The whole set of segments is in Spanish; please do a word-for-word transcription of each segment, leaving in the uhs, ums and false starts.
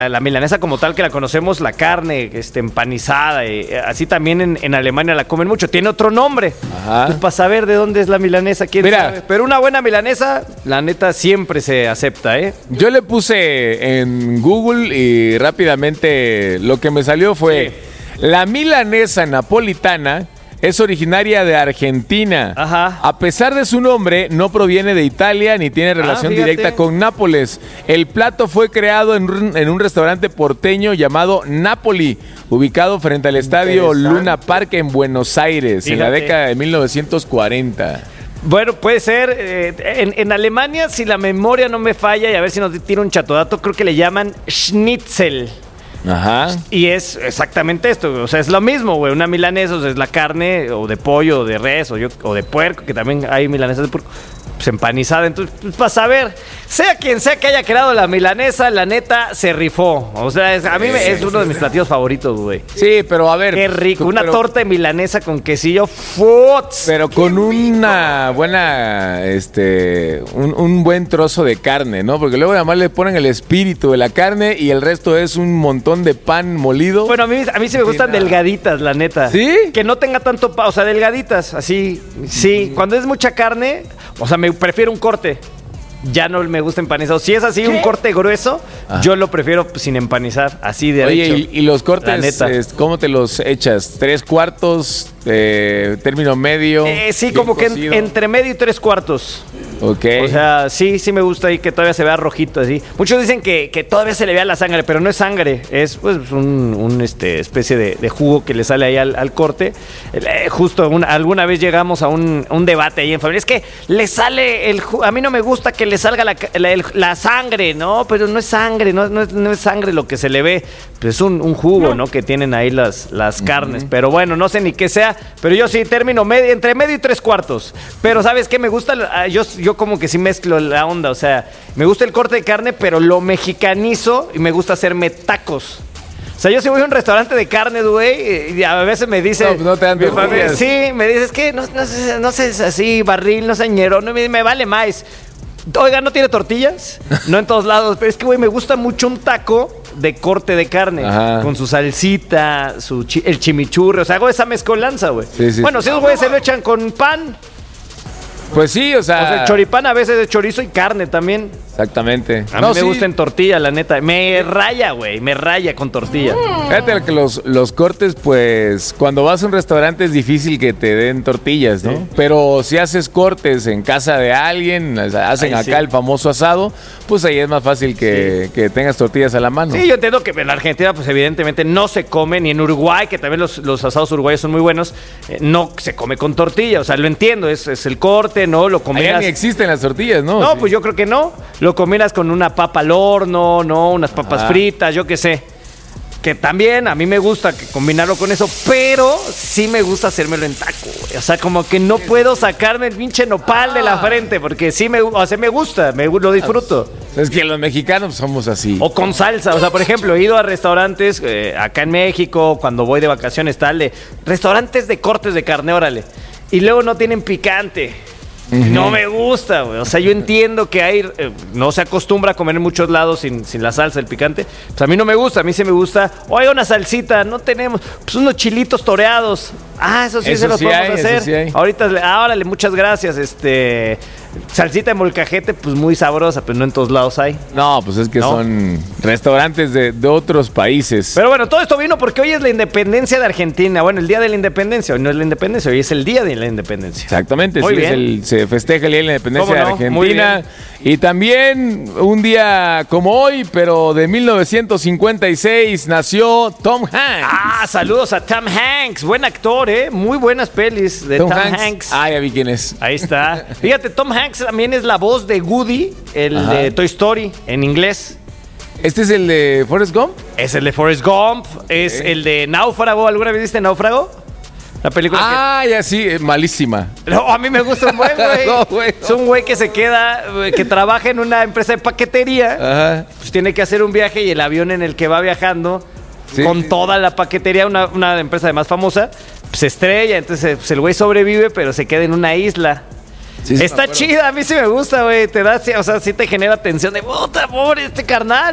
la milanesa como tal que la conocemos, la carne este, empanizada, y así también en, en Alemania la comen mucho. Tiene otro nombre. Ajá. Pues para saber de dónde es la milanesa, quién Mira. sabe. Pero una buena milanesa, la neta, siempre se acepta, ¿eh? Yo le puse en Google y rápidamente lo que me salió fue Sí. la milanesa napolitana. Es originaria de Argentina. Ajá. A pesar de su nombre, no proviene de Italia ni tiene relación Ah, fíjate. directa con Nápoles. El plato fue creado en un, en un restaurante porteño llamado Napoli, ubicado frente al estadio Luna Park en Buenos Aires, en la Fíjate. década de mil novecientos cuarenta. Bueno, puede ser. eh, en, en Alemania, si la memoria no me falla, y a ver si nos tira un chatodato, creo que le llaman Schnitzel. Ajá. Y es exactamente esto, o sea, es lo mismo, güey, una milanesa, o sea, es la carne o de pollo o de res o, yo, o de puerco, que también hay milanesas de puerco, pues empanizada. Entonces, pues para saber, sea quien sea que haya creado la milanesa, la neta se rifó. O sea, es- a mí me- es uno de mis platillos favoritos, güey. Sí, pero a ver. Qué rico, una pero- torta de milanesa con quesillo, ¡futs! Pero con una buena, este, un, un buen trozo de carne, ¿no? Porque luego además le ponen el espíritu de la carne y el resto es un montón de pan molido. Bueno, a mí, a mí sí me gustan nada. delgaditas, la neta. ¿Sí? Que no tenga tanto pa, o sea, delgaditas, así. Sí, cuando es mucha carne, o sea, me prefiero un corte. Ya no me gusta empanizado. Si es así, un corte grueso, Ajá. yo lo prefiero pues, sin empanizar, así de Oye, hecho. y, y los La cortes, neta. es- ¿cómo te los echas? ¿Tres cuartos? Eh, ¿Término medio? Eh, sí, bien como que en- cocido? entre medio y tres cuartos. Ok. O sea, sí, sí me gusta ahí que todavía se vea rojito así. Muchos dicen que, que todavía se le vea la sangre, pero no es sangre, es pues un, un, este, especie de, de jugo que le sale ahí al, al corte. Eh, justo una- alguna vez llegamos a un, un debate ahí en familia. Es que le sale el jugo. A mí no me gusta que le salga la, ca- la, el- la sangre, ¿no? Pero no es sangre, no, no es, no es sangre lo que se le ve. Pues es un, un jugo, ¿no? Que tienen ahí las, las carnes. Pero bueno, no sé ni qué sea. Pero yo sí termino medio, entre medio y tres cuartos. Pero ¿sabes qué? Me gusta, ah, yo, yo como que sí mezclo la onda. O sea, me gusta el corte de carne, pero lo mexicanizo y me gusta hacerme tacos. O sea, yo si voy a un restaurante de carne, güey, y a veces me dice... No, pues no te dan mi familia, tortillas. sí, me dices que no, no, sé- no sé, es así, barril, no señero, no me, me vale más. Oiga, ¿no tiene tortillas? No en todos lados, pero es que, güey, me gusta mucho un taco de corte de carne. Ajá. Con su salsita, su chi- el chimichurri. O sea, hago esa mezcolanza, güey. Sí, sí, bueno, sí. si esos güeyes se lo echan con pan. Pues sí, o sea. O sea, el choripán a veces es chorizo y carne también. Exactamente. A No, mí me sí. gusta en tortilla, la neta. Me raya, güey. Me raya con tortilla. Fíjate que los, los cortes, pues, cuando vas a un restaurante es difícil que te den tortillas, ¿no? Sí. Pero si haces cortes en casa de alguien, o sea, hacen Ahí acá sí. el famoso asado, pues ahí es más fácil que, que tengas tortillas a la mano. Sí, yo entiendo que en la Argentina, pues evidentemente no se come, ni en Uruguay, que también los, los asados uruguayos son muy buenos, eh, no se come con tortilla. O sea, lo entiendo, es, es el corte, ¿no? Lo Allá combinas. ni existen las tortillas, ¿no? No, Sí. pues yo creo que no. Lo combinas con una papa al horno, ¿no? Unas papas Ajá. fritas, yo qué sé. Que también a mí me gusta que combinarlo con eso, pero sí me gusta hacérmelo en taco, güey. O sea, como que no puedo sacarme el pinche nopal de la frente, porque sí me, o sea, me gusta, me, lo disfruto. Es que los mexicanos somos así. O con salsa, o sea, por ejemplo, he ido a restaurantes eh, acá en México, cuando voy de vacaciones, tal, de restaurantes de cortes de carne, órale. Y luego no tienen picante. No me gusta, güey. O sea, yo entiendo que hay, eh, no se acostumbra a comer en muchos lados sin, sin la salsa, el picante. Pues a mí no me gusta, a mí sí me gusta. Oiga, una salsita, no tenemos. Pues unos chilitos toreados. Ah, eso sí Eso se los sí podemos hay, eso hacer. sí hay. Ahorita, le- ah, órale, muchas gracias. Este, salsita de molcajete, pues muy sabrosa, pero no en todos lados hay. No, pues es que No. son restaurantes de, de otros países. Pero bueno, todo esto vino porque hoy es la independencia de Argentina. Bueno, el día de la independencia. Hoy no es la independencia, hoy es el día de la independencia. Exactamente, Muy sí, es bien. el- se festeja el Día de la Independencia ¿Cómo de no? Muy Argentina. Y también un día como hoy, pero de mil novecientos cincuenta y seis, nació Tom Hanks. Ah, saludos a Tom Hanks. Buen actor, ¿eh? Muy buenas pelis de Tom, Hanks. Ah, ya vi quién es. Ahí está. Fíjate, Tom Hanks también es la voz de Woody, el Ajá. de Toy Story, en inglés. ¿Este es el de Forrest Gump? Es el de Forrest Gump, es Ok. el de Náufrago. ¿Alguna vez viste Náufrago? La película Ah, ya sí, eh, malísima. que... No, a mí me gusta un buen, güey. No, güey, no. Es un güey que se queda, güey, que trabaja en una empresa de paquetería. Ajá. Pues tiene que hacer un viaje y el avión en el que va viajando Sí. con toda la paquetería, una, una empresa además famosa, se estrella. Entonces pues, el güey sobrevive, pero se queda en una isla. Sí, sí, me Está acuerdo. chida, a mí sí me gusta, güey. Te da, o sea, sí te genera tensión de puta, pobre este carnal.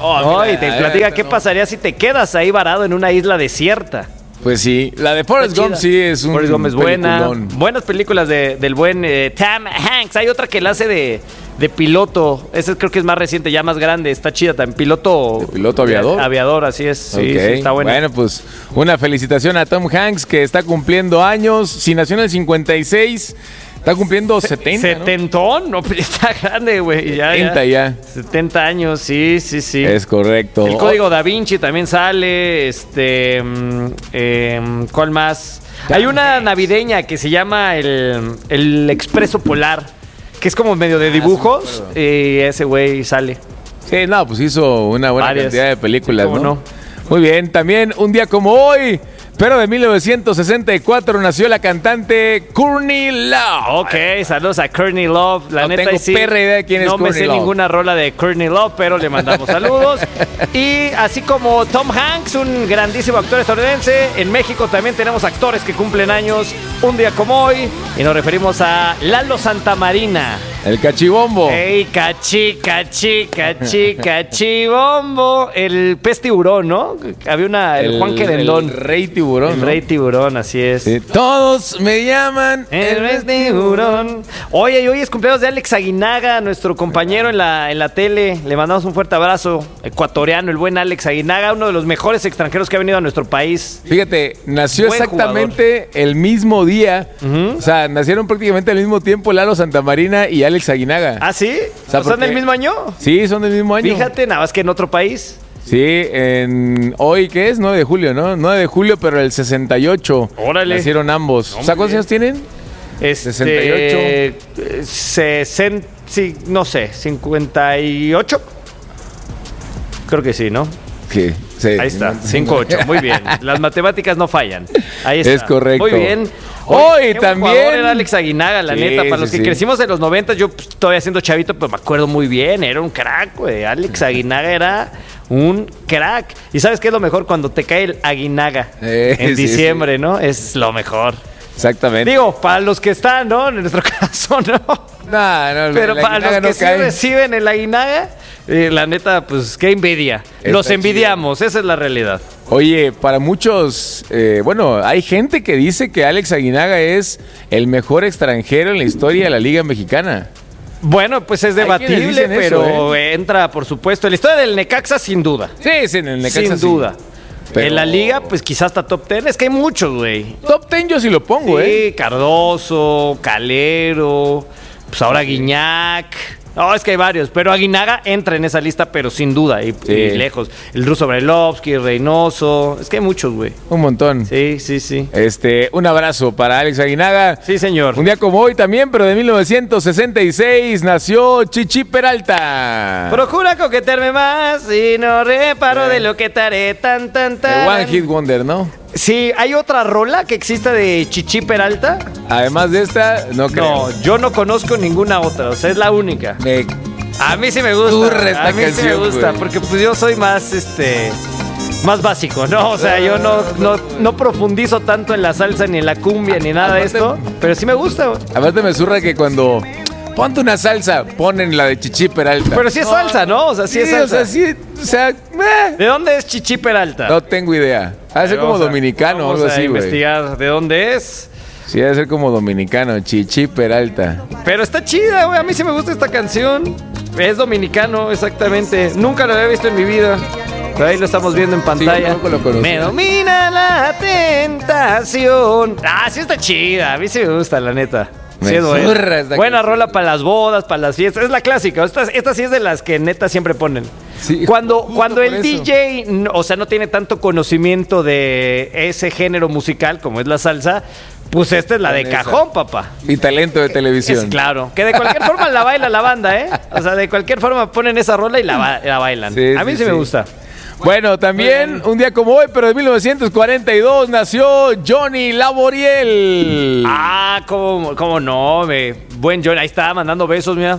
Oh, Ay, mira, te eh, platica qué no. pasaría si te quedas ahí varado en una isla desierta. Pues sí, la de Forrest Está Gump chida. sí es un Forrest Gump es buena. peliculón. Buenas películas de, del buen eh, Tom Hanks. Hay otra que la hace de, de piloto. Esa creo que es más reciente, ya más grande. Está chida también. Piloto. ¿De piloto aviador? Eh, aviador, así es. Sí, Ok. sí, está buena. Bueno, pues una felicitación a Tom Hanks que está cumpliendo años. Si nació en el cincuenta y seis, está cumpliendo setenta, ¿no? ¿Setentón? No, pero está grande, güey. Ya, setenta ya. setenta años, sí, sí, sí. Es correcto. El código Da Vinci también sale. Este. mm, em, ¿Cuál más? Hay una navideña que se llama el, el Expreso Polar, que es como medio de dibujos. Y ese güey sale. Sí, no, pues hizo una buena Varias. cantidad de películas, ¿Cómo ¿no? no? Muy bien, también un día como hoy, pero de mil novecientos sesenta y cuatro nació la cantante Courtney Love. Ok, saludos a Courtney Love. La No neta, tengo ahí sí, perra idea de quién es no me Courtney sé Love. ninguna rola de Courtney Love, pero le mandamos saludos. Y así como Tom Hanks, un grandísimo actor estadounidense, en México también tenemos actores que cumplen años un día como hoy. Y nos referimos a Lalo Santamarina. El cachibombo. Ey, cachi, cachi, cachi, cachibombo. El pez tiburón, ¿no? Había una, el, Juan Querendón. El rey tiburón. El ¿no? rey tiburón, así es. Sí, todos me llaman El pez tiburón. Oye, y hoy es cumpleaños de Alex Aguinaga, nuestro compañero en la, en la tele. Le mandamos un fuerte abrazo. Ecuatoriano, el buen Alex Aguinaga, uno de los mejores extranjeros que ha venido a nuestro país. Fíjate, nació Buen exactamente el mismo día. Ujú. O sea, nacieron prácticamente al mismo tiempo Lalo Santamarina y Alex Aguinaga. ¿Ah, sí? O sea, ¿O ¿Son porque- del mismo año? Sí, son del mismo año. Fíjate, nada más que en otro país. Sí, en hoy, ¿qué es? nueve de julio, ¿no? nueve de julio, pero el sesenta y ocho. Órale. Nacieron ambos. O sea, ¿cuántos Hombre. años tienen? Este, sesenta y ocho. eh, sesenta, sí, no sé, cincuenta y ocho. Creo que sí, ¿no? Sí, sí. Ahí está, cinco ocho, muy bien. Las matemáticas no fallan. Ahí está. Es correcto. Muy bien. Hoy qué buen también- jugador era Alex Aguinaga, la Sí, neta. Para sí, los que sí. crecimos en los noventas, yo pues, todavía siendo chavito, pues me acuerdo muy bien. Era un crack, güey. Alex Aguinaga era un crack. ¿Y sabes qué es lo mejor? Cuando te cae el Aguinaga Eh, en sí, diciembre, ¿no? Es lo mejor. Exactamente. Digo, para los que están, ¿no? En nuestro caso, ¿no? no, no, Pero la para los Aguinaga que no sí cae. reciben el Aguinaga, eh, la neta, pues qué envidia. Está Los chido. envidiamos, esa es la realidad. Oye, para muchos, eh, bueno, hay gente que dice que Alex Aguinaga es el mejor extranjero en la historia de la Liga Mexicana. Bueno, pues es Hay quienes debatible, dicen eso, pero entra, por supuesto, en la historia del Necaxa, sin duda. Sí, sí, en el Necaxa sin sí. duda. Pero- En la liga, pues quizás hasta top ten. Es que hay muchos, güey. Top ten yo sí lo pongo, Sí, ¿eh? Cardoso, Calero, pues ahora Guiñac. No, es que hay varios, pero Aguinaga entra en esa lista, pero sin duda, y, Sí. y lejos. El ruso Brailovsky, Reynoso, es que hay muchos, güey. Un montón. Sí, sí, sí. Este, un abrazo para Alex Aguinaga. Sí, señor. Un día como hoy también, pero de mil novecientos sesenta y seis, nació Chichi Peralta. Procura coquetearme más y no reparo Sí. de lo que te haré tan, tan, tan. El One Hit Wonder, ¿no? Sí, ¿hay otra rola que exista de Chichi Peralta? Además de esta, no creo. No, yo no conozco ninguna otra, o sea, es la única. Me- A mí sí me gusta. Turra esta a mí sí me canción, gusta, güey. porque pues yo soy más, este, más básico, ¿no? O sea, yo no, no, no profundizo tanto en la salsa ni en la cumbia ni nada de Aparte- esto, pero sí me gusta, güey. Aparte me zurra que cuando ponte una salsa, ponen la de Chichi Peralta. Pero sí es salsa, ¿no? O sea, sí, es Sí, o salsa. sea, sí, o sea, eh, ¿De dónde es Chichi Peralta? no tengo idea. Ha de ser como Vamos a- dominicano o vamos algo a así, güey. investigar de dónde es. Sí, ha de ser como dominicano, Chichi Peralta. Pero está chida, güey. A mí sí me gusta esta canción. Es dominicano, exactamente. Nunca lo había visto en mi vida. Pero ahí lo estamos viendo en pantalla. tampoco lo conocía. Me domina la tentación. Ah, sí está chida. A mí sí me gusta, la neta. Me Sí es buena. zurra esta Buena canción. rola para las bodas, para las fiestas. Es la clásica. Esta, esta sí es de las que neta siempre ponen. Sí, cuando justo cuando por el eso. D J, no- o sea, no tiene tanto conocimiento de ese género musical como es la salsa, pues esta es la de Con esa. cajón, papá. Y talento de televisión. Es claro. Que de cualquier forma la baila la banda, ¿eh? O sea, de cualquier forma ponen esa rola y la, ba- la bailan. Sí, A mí sí, sí, me sí. gusta. Bueno, también un día como hoy, pero de mil novecientos cuarenta y dos, nació Johnny Laboriel. Ah, cómo, cómo no, me. Buen Johnny. Ahí está, mandando besos, mira.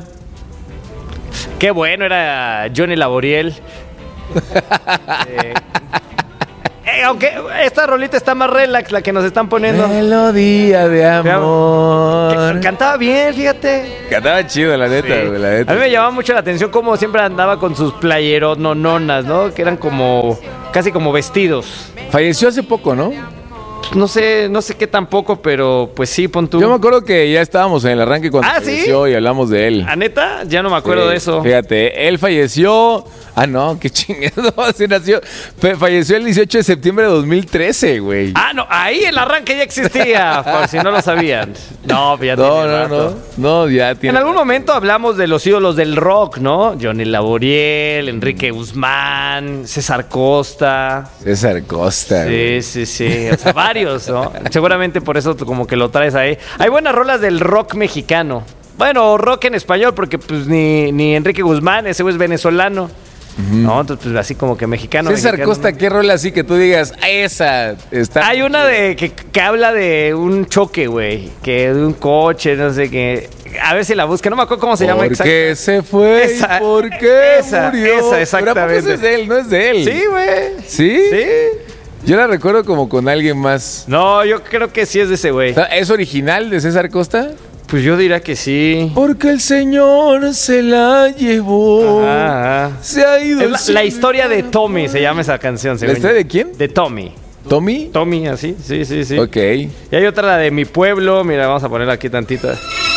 Qué bueno era Johnny Laboriel. Eh, aunque esta rolita está más relax, la que nos están poniendo. Melodía de amor. Que- Cantaba bien, fíjate. Cantaba chido, la neta, Sí. güey, la A neta. mí me llamaba mucho la atención cómo siempre andaba con sus playeros nononas, ¿no? Que eran como, casi como vestidos. Falleció hace poco, ¿no? No sé, no sé qué tampoco, pero pues sí, pon tú. Yo me acuerdo que ya estábamos en el arranque cuando ¿Ah, sí? falleció y hablamos de él. ¿A neta? Ya no me acuerdo Sí, de eso. Fíjate, él falleció. Ah, no, qué chingado. Así nació. Fe- Falleció el dieciocho de septiembre de dos mil trece, güey. Ah, no, ahí el arranque ya existía, por si no lo sabían. No, ya no, tiene no, rato. no. No, ya tiene. En algún momento hablamos de los ídolos del rock, ¿no? Johnny Laboriel, Enrique Guzmán, César Costa. César Costa. güey. Sí, sí, sí. O sea, varios, ¿no? Seguramente por eso como que lo traes ahí. Hay buenas rolas del rock mexicano. Bueno, rock en español, porque pues ni, ni Enrique Guzmán, ese güey es venezolano. No, entonces pues así como que mexicano. César mexicano, Costa, ¿no? ¿qué rola así que tú digas? Esa está. Hay una de que, que habla de un choque, güey. Que de un coche, no sé qué. A ver si la busca. No me acuerdo cómo se llama ¿Por exacto. qué se fue? Esa- ¿Y ¿Por qué esa, murió? esa, exactamente. Pero ¿a poco esa es de él? No es de él. Sí, güey. ¿Sí? Sí. Yo la recuerdo como con alguien más. No, yo creo que sí es de ese güey. O sea, ¿es original de César Costa? Pues yo diría que sí. Porque el Señor se la llevó. Ajá, ajá. Se ha ido. Es la, sin la historia de dejar. Tommy se llama esa canción. ¿La según historia yo. de quién? De Tommy. ¿Tommy? Tommy, así, sí, sí, sí. Ok. Y hay otra, la de Mi Pueblo. Mira, vamos a ponerla aquí tantita.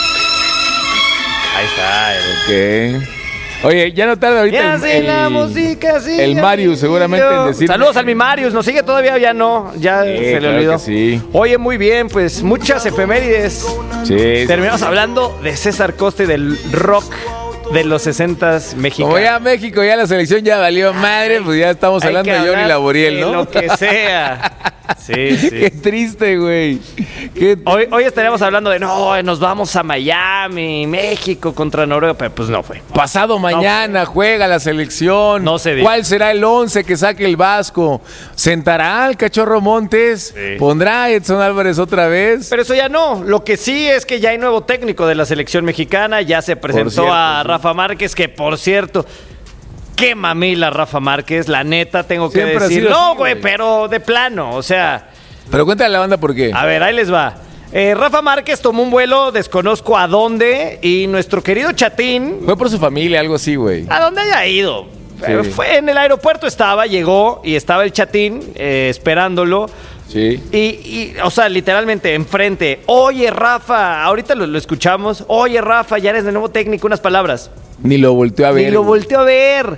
Ahí está. eh. Ok. Oye, ya no tarda ahorita Ya el, sé el- la música, sí. el Marius seguramente en decir. Saludos al mi Marius, ¿nos sigue todavía? Ya no, ya Sí, se le claro olvidó. que sí. Oye, muy bien, pues muchas efemérides. Sí. Terminamos hablando de César Costa y del rock de los sesentas mexicanos. Como ya México, ya la selección ya valió madre, pues ya estamos Hay hablando que de Johnny hablar Laboriel, de ¿no? lo que sea. Sí, sí. Qué triste, güey. Qué Hoy, hoy estaríamos hablando de, no, nos vamos a Miami, México contra Noruega, pero pues no fue. Pasado mañana juega la selección. No se diga. ¿Cuál será el once que saque el Vasco? ¿Sentará al Cachorro Montes? Sí. ¿Pondrá a Edson Álvarez otra vez? Pero eso ya no. Lo que sí es que ya hay nuevo técnico de la selección mexicana. Ya se presentó cierto, a sí. Rafa Márquez, que por cierto, qué mamila Rafa Márquez. La neta, tengo que Siempre ha decir. sido No, así, güey, güey. pero de plano. O sea, Pero cuéntale a la banda por qué. a ver, ahí les va. Eh, Rafa Márquez tomó un vuelo, desconozco a dónde, y nuestro querido Chatín, Fue por su familia, algo así, güey. a dónde haya ido. Sí. Eh, Fue en el aeropuerto, estaba, llegó y estaba el Chatín eh, esperándolo. Sí. Y, y, o sea, literalmente enfrente. Oye, Rafa, ahorita lo, lo escuchamos. Oye, Rafa, ya eres de nuevo técnico, unas palabras. Ni lo volteó a ver. Ni lo güey. volteó a ver.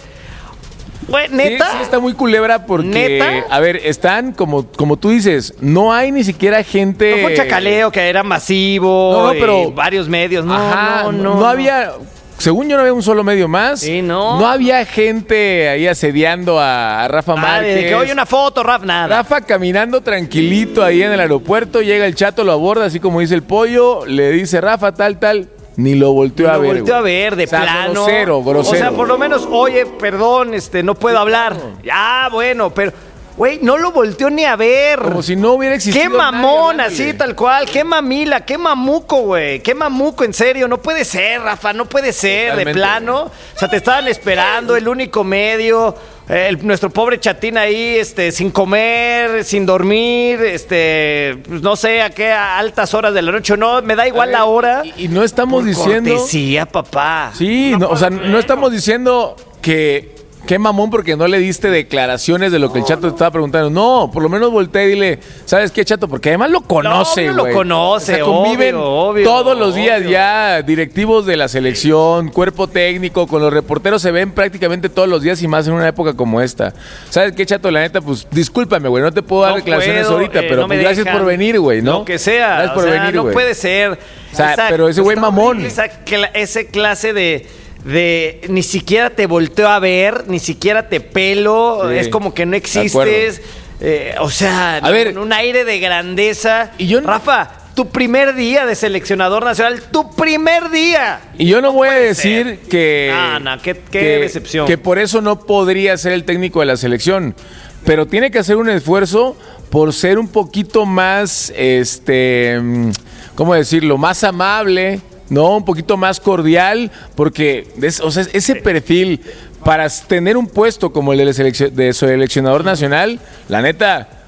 Güey, Sí, neta. sí, está muy culebra porque, ¿Neta? a ver, están, como, como tú dices, no hay ni siquiera gente... No fue un chacaleo que era masivo. No, no, y pero- varios medios. No, Ajá, no, no, no. había... Según yo no había un solo medio más. Sí, no. No había gente ahí asediando a, a Rafa Ah, Márquez. de que oye una foto, Rafa, nada. Rafa caminando tranquilito ahí en el aeropuerto, llega el Chato, lo aborda, así como dice el pollo, le dice Rafa tal, tal, ni lo volteó a Lo ver. volteó a güey. ver de O sea, plano. grosero, grosero. O sea, por lo menos, oye, perdón, este, no puedo hablar. Ah, bueno, pero, güey, no lo volteó ni a ver. Como si no hubiera existido. Qué nadie mamón, hablándole. así tal cual. Qué mamila, qué mamuco, güey. Qué mamuco, en serio. No puede ser, Rafa, no puede ser, Totalmente. de plano. O sea, te estaban esperando, el único medio. El- nuestro pobre Chatín ahí, este, sin comer, sin dormir, este, pues, no sé a qué a altas horas de la noche. No, me da A igual ver, la hora. Y, y no estamos Por diciendo. cortesía, papá. Sí, no, o sea, no estamos diciendo que qué mamón porque no le diste declaraciones de lo que el Chato te estaba preguntando. No, por lo menos voltea y dile, ¿sabes qué, Chato? Porque además lo conoce, No, lo güey. conoce, O sea, conviven obvio, obvio, todos los días obvio. ya directivos de la selección, cuerpo técnico, con los reporteros se ven prácticamente todos los días y más en una época como esta. ¿Sabes qué, Chato? La neta, pues discúlpame, güey, no te puedo dar No declaraciones puedo, ahorita, eh, pero no me pues, gracias dejan. por venir, güey, ¿no? Lo que sea. Gracias o por sea, venir, no güey. puede ser. O sea, Esa- pero ese güey está mamón. horrible Esa, cla- ese clase de, de ni siquiera te volteo a ver, ni siquiera te pelo, Sí, es como que no de existes. Eh, o sea, A ver. con un aire de grandeza. Y yo no- Rafa, tu primer día de seleccionador nacional, tu primer día. Y yo no, voy a puede decir ser. que, No, no, qué- qué que- decepción. que por eso no podría ser el técnico de la selección, pero tiene que hacer un esfuerzo por ser un poquito más, este, mm, ¿cómo decirlo? Más amable, ¿no? Un poquito más cordial, porque es- o sea, ese perfil para tener un puesto como el del seleccio- de seleccionador nacional, la neta,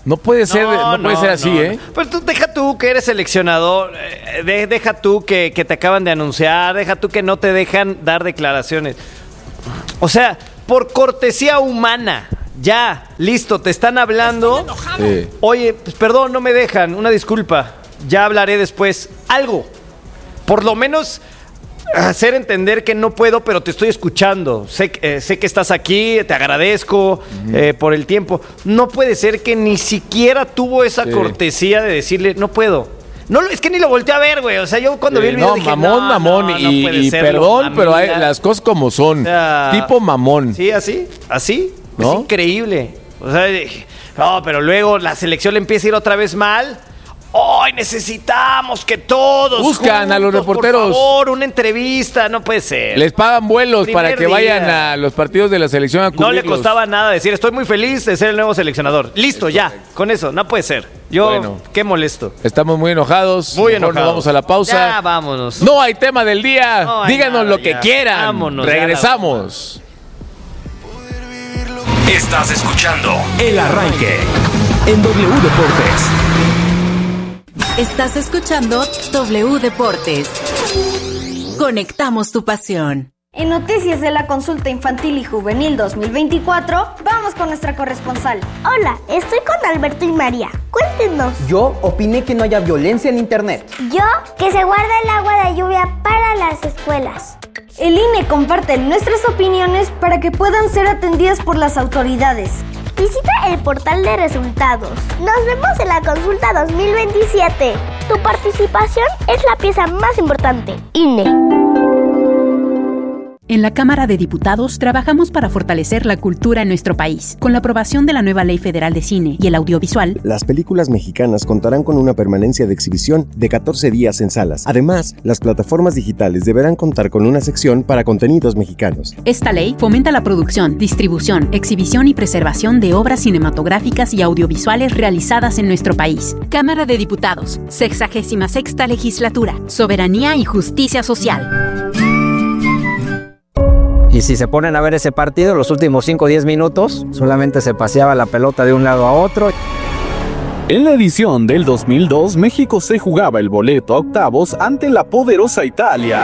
No puede ser, no, no puede ser así, no, ¿eh? No. Pues tú, deja tú que eres seleccionador, eh, de, deja tú que, que te acaban de anunciar, deja tú que no te dejan dar declaraciones. O sea, por cortesía humana, ya, listo, te están hablando. Sí. Oye, pues, perdón, no me dejan, una disculpa, ya hablaré después. Algo, por lo menos hacer entender que no puedo, pero te estoy escuchando. Sé, eh, sé que estás aquí, te agradezco uh-huh. eh, por el tiempo. No puede ser que ni siquiera tuvo esa sí. cortesía de decirle, no puedo. No, es que ni lo volteé a ver, güey. O sea, yo cuando eh, vi el video no, dije, mamón, no, mamón, no, y, no y perdón, pero hay las cosas como son. O sea, tipo mamón. Sí, así, así. ¿No? Es increíble. O sea, no, pero luego la selección le empieza a ir otra vez mal. ¡Hoy necesitamos que todos buscan juntos, a los reporteros! Por favor, una entrevista, no puede ser. Les pagan vuelos Primer para que día. vayan a los partidos de la selección a cubrirlos. No le costaba nada decir, estoy muy feliz de ser el nuevo seleccionador. Listo, es ya, correcto. Con eso, no puede ser. Yo, bueno, qué molesto. Estamos muy enojados. Muy enojados. Nos vamos a la pausa. Ya, vámonos. No hay tema del día. No Díganos nada, lo que ya. quieran. Vámonos. Regresamos. Estás escuchando El Arranque en W Deportes. Estás escuchando W Deportes. Conectamos tu pasión. En noticias de la consulta infantil y juvenil dos mil veinticuatro, vamos con nuestra corresponsal. Hola, estoy con Alberto y María. Cuéntenos. Yo opiné que no haya violencia en internet. Yo, que se guarda el agua de lluvia para las escuelas. El I N E comparte nuestras opiniones para que puedan ser atendidas por las autoridades. Visita el portal de resultados. Nos vemos en la consulta dos mil veintisiete. Tu participación es la pieza más importante. I N E. En la Cámara de Diputados trabajamos para fortalecer la cultura en nuestro país. Con la aprobación de la nueva Ley Federal de Cine y el Audiovisual, las películas mexicanas contarán con una permanencia de exhibición de catorce días en salas. Además, las plataformas digitales deberán contar con una sección para contenidos mexicanos. Esta ley fomenta la producción, distribución, exhibición y preservación de obras cinematográficas y audiovisuales realizadas en nuestro país. Cámara de Diputados, sexagésima sexta legislatura, soberanía y justicia social. Y si se ponen a ver ese partido, los últimos cinco o diez minutos, solamente se paseaba la pelota de un lado a otro. En la edición del dos mil dos, México se jugaba el boleto a octavos ante la poderosa Italia.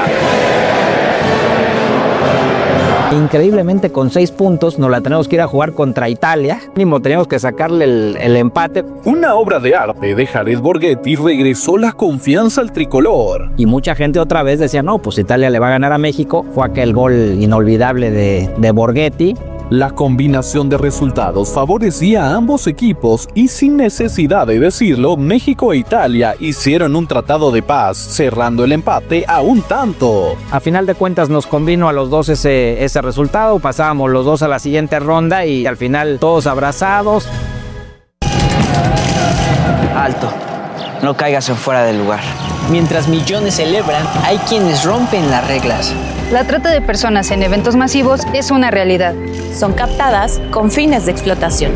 Increíblemente, con seis puntos nos la tenemos que ir a jugar contra Italia. Mínimo teníamos que sacarle el, el empate. Una obra de arte de Jared Borghetti regresó la confianza al tricolor. Y mucha gente otra vez decía, no, pues Italia le va a ganar a México. Fue aquel gol inolvidable de, de Borghetti. La combinación de resultados favorecía a ambos equipos y sin necesidad de decirlo, México e Italia hicieron un tratado de paz, cerrando el empate a un tanto. A final de cuentas nos convino a los dos ese, ese resultado, pasábamos los dos a la siguiente ronda y al final todos abrazados. Alto, no caigas en fuera del lugar. Mientras millones celebran, hay quienes rompen las reglas. La trata de personas en eventos masivos es una realidad. Son captadas con fines de explotación.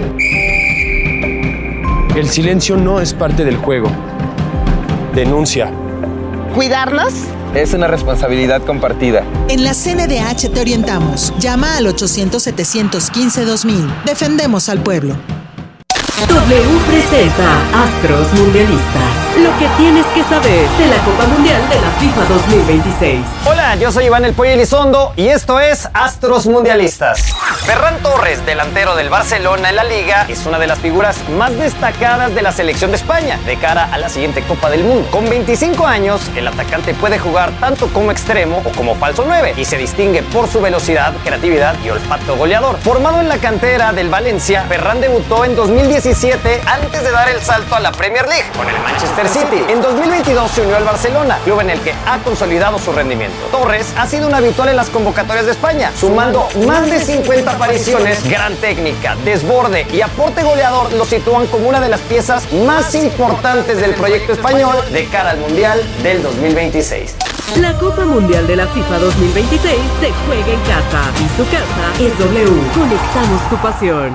El silencio no es parte del juego. Denuncia. ¿Cuidarnos? Es una responsabilidad compartida. En la C N D H te orientamos. Llama al ochocientos, setecientos quince, dos mil. Defendemos al pueblo. W presenta Astros Mundialistas. Lo que tienes que saber de la Copa Mundial de la FIFA dos mil veintiséis. Hola, yo soy Iván El Pollo Elizondo y esto es Astros Mundialistas. Ferran Torres, delantero del Barcelona en la Liga, es una de las figuras más destacadas de la selección de España de cara a la siguiente Copa del Mundo. Con veinticinco años, el atacante puede jugar tanto como extremo o como falso nueve y se distingue por su velocidad, creatividad y olfato goleador. Formado en la cantera del Valencia, Ferran debutó en dos mil diecisiete antes de dar el salto a la Premier League con el Manchester City. En dos mil veintidós se unió al Barcelona, club en el que ha consolidado su rendimiento. Torres ha sido un habitual en las convocatorias de España, sumando más de cincuenta apariciones. Gran técnica, desborde y aporte goleador lo sitúan como una de las piezas más importantes del proyecto español de cara al Mundial del dos mil veintiséis. La Copa Mundial de la FIFA dos mil veintiséis se juega en casa y su casa es W. Conectamos tu pasión.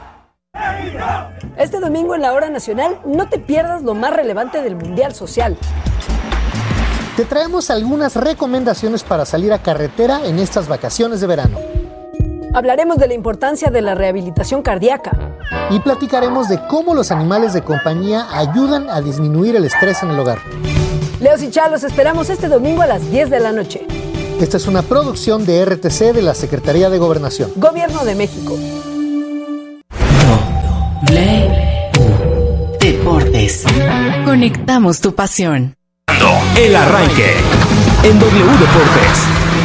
Este domingo en la Hora Nacional no te pierdas lo más relevante del Mundial Social. Te traemos algunas recomendaciones para salir a carretera en estas vacaciones de verano. Hablaremos de la importancia de la rehabilitación cardíaca. Y platicaremos de cómo los animales de compañía ayudan a disminuir el estrés en el hogar. Leos y Chá, los esperamos este domingo a las diez de la noche. Esta es una producción de R T C de la Secretaría de Gobernación. Gobierno de México. Deportes. Conectamos tu pasión. El arranque en W Deportes.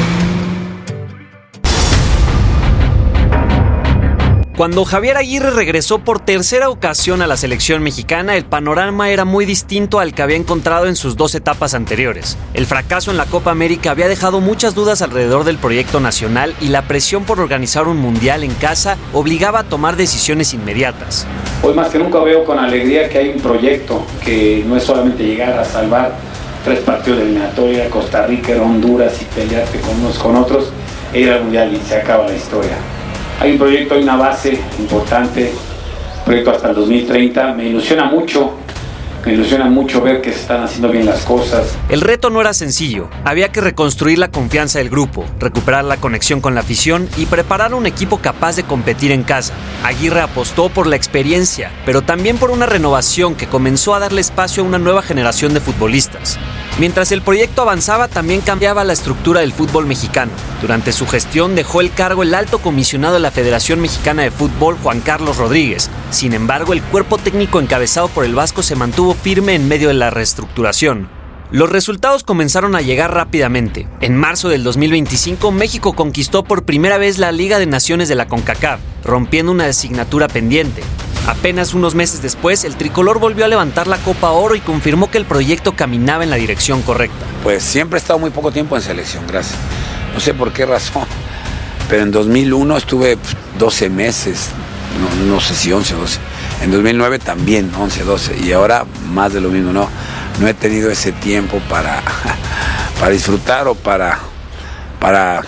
Cuando Javier Aguirre regresó por tercera ocasión a la selección mexicana, el panorama era muy distinto al que había encontrado en sus dos etapas anteriores. El fracaso en la Copa América había dejado muchas dudas alrededor del proyecto nacional y la presión por organizar un mundial en casa obligaba a tomar decisiones inmediatas. Hoy más que nunca veo con alegría que hay un proyecto que no es solamente llegar a salvar tres partidos de eliminatoria, Costa Rica, Honduras y pelearte con unos con otros e ir al mundial y se acaba la historia. Hay un proyecto, hay una base importante, un proyecto hasta el dos mil treinta, me ilusiona mucho, me ilusiona mucho ver que se están haciendo bien las cosas. El reto no era sencillo, había que reconstruir la confianza del grupo, recuperar la conexión con la afición y preparar un equipo capaz de competir en casa. Aguirre apostó por la experiencia, pero también por una renovación que comenzó a darle espacio a una nueva generación de futbolistas. Mientras el proyecto avanzaba, también cambiaba la estructura del fútbol mexicano. Durante su gestión dejó el cargo el alto comisionado de la Federación Mexicana de Fútbol, Juan Carlos Rodríguez. Sin embargo, el cuerpo técnico encabezado por el Vasco se mantuvo firme en medio de la reestructuración. Los resultados comenzaron a llegar rápidamente. En marzo del dos mil veinticinco, México conquistó por primera vez la Liga de Naciones de la CONCACAF, rompiendo una asignatura pendiente. Apenas unos meses después, el tricolor volvió a levantar la Copa Oro y confirmó que el proyecto caminaba en la dirección correcta. Pues siempre he estado muy poco tiempo en selección, gracias. No sé por qué razón, pero en dos mil uno estuve doce meses, no, no sé si once o doce. En dos mil nueve también, once, doce, y ahora más de lo mismo, no. No he tenido ese tiempo para, para disfrutar o para, para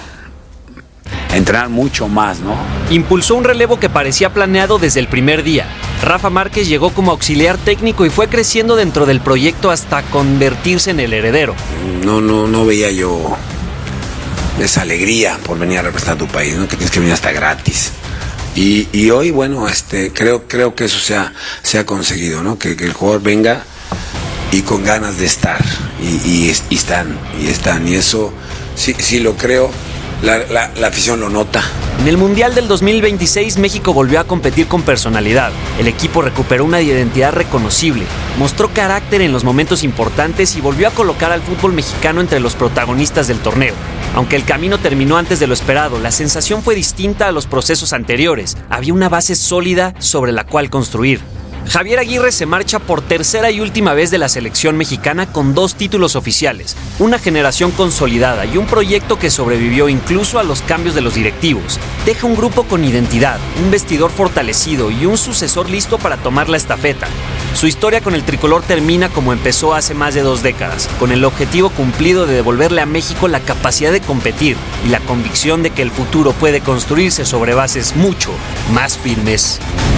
entrenar mucho más, ¿no? Impulsó un relevo que parecía planeado desde el primer día. Rafa Márquez llegó como auxiliar técnico y fue creciendo dentro del proyecto hasta convertirse en el heredero. No, no, no veía yo esa alegría por venir a representar a tu país, ¿no? Que tienes que venir hasta gratis. Y, y hoy, bueno, este, creo, creo que eso se ha, se ha conseguido, ¿no? Que, que el jugador venga y con ganas de estar, y, y, y están, y están, y eso sí, sí lo creo, la, la, la afición lo nota. En el Mundial del dos mil veintiséis, México volvió a competir con personalidad. El equipo recuperó una identidad reconocible, mostró carácter en los momentos importantes y volvió a colocar al fútbol mexicano entre los protagonistas del torneo. Aunque el camino terminó antes de lo esperado, la sensación fue distinta a los procesos anteriores. Había una base sólida sobre la cual construir. Javier Aguirre se marcha por tercera y última vez de la selección mexicana con dos títulos oficiales, una generación consolidada y un proyecto que sobrevivió incluso a los cambios de los directivos. Deja un grupo con identidad, un vestidor fortalecido y un sucesor listo para tomar la estafeta. Su historia con el tricolor termina como empezó hace más de dos décadas, con el objetivo cumplido de devolverle a México la capacidad de competir y la convicción de que el futuro puede construirse sobre bases mucho más firmes.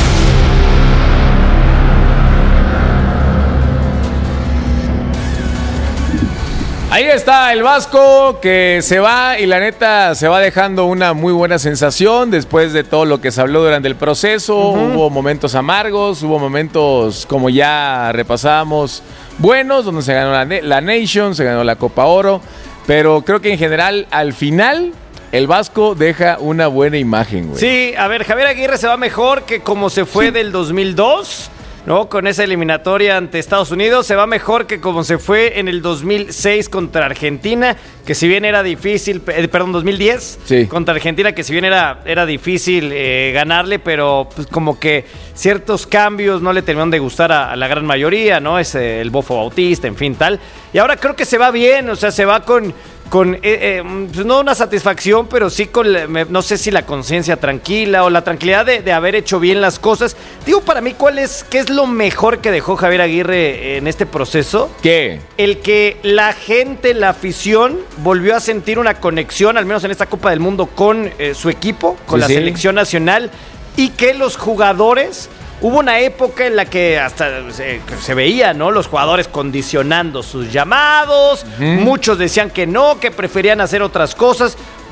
Ahí está el Vasco que se va y la neta se va dejando una muy buena sensación después de todo lo que se habló durante el proceso. Uh-huh. Hubo momentos amargos, hubo momentos como ya repasábamos buenos, donde se ganó la, la Nation, se ganó la Copa Oro, pero creo que en general al final el Vasco deja una buena imagen, güey. Sí, a ver, Javier Aguirre se va mejor que como se fue sí. del dos mil dos. ¿No? Con esa eliminatoria ante Estados Unidos se va mejor que como se fue en el dos mil seis contra Argentina, que si bien era difícil, eh, perdón, dos mil diez sí. contra Argentina, que si bien era, era difícil eh, ganarle, pero pues, como que ciertos cambios no le terminaron de gustar a, a la gran mayoría, ¿no? Es eh, el Bofo Bautista, en fin, tal. Y ahora creo que se va bien, o sea, se va con... con, eh, eh, pues no una satisfacción, pero sí con, no sé si la conciencia tranquila o la tranquilidad de, de haber hecho bien las cosas. Digo, para mí, ¿cuál es, qué es lo mejor que dejó Javier Aguirre en este proceso? ¿Qué? El que la gente, la afición, volvió a sentir una conexión, al menos en esta Copa del Mundo, con eh, su equipo, con sí, la sí. selección nacional, y que los jugadores... Hubo una época en la que hasta se, se veía, ¿no? Los jugadores condicionando sus llamados. Uh-huh. Muchos decían que no, que preferían hacer otras cosas.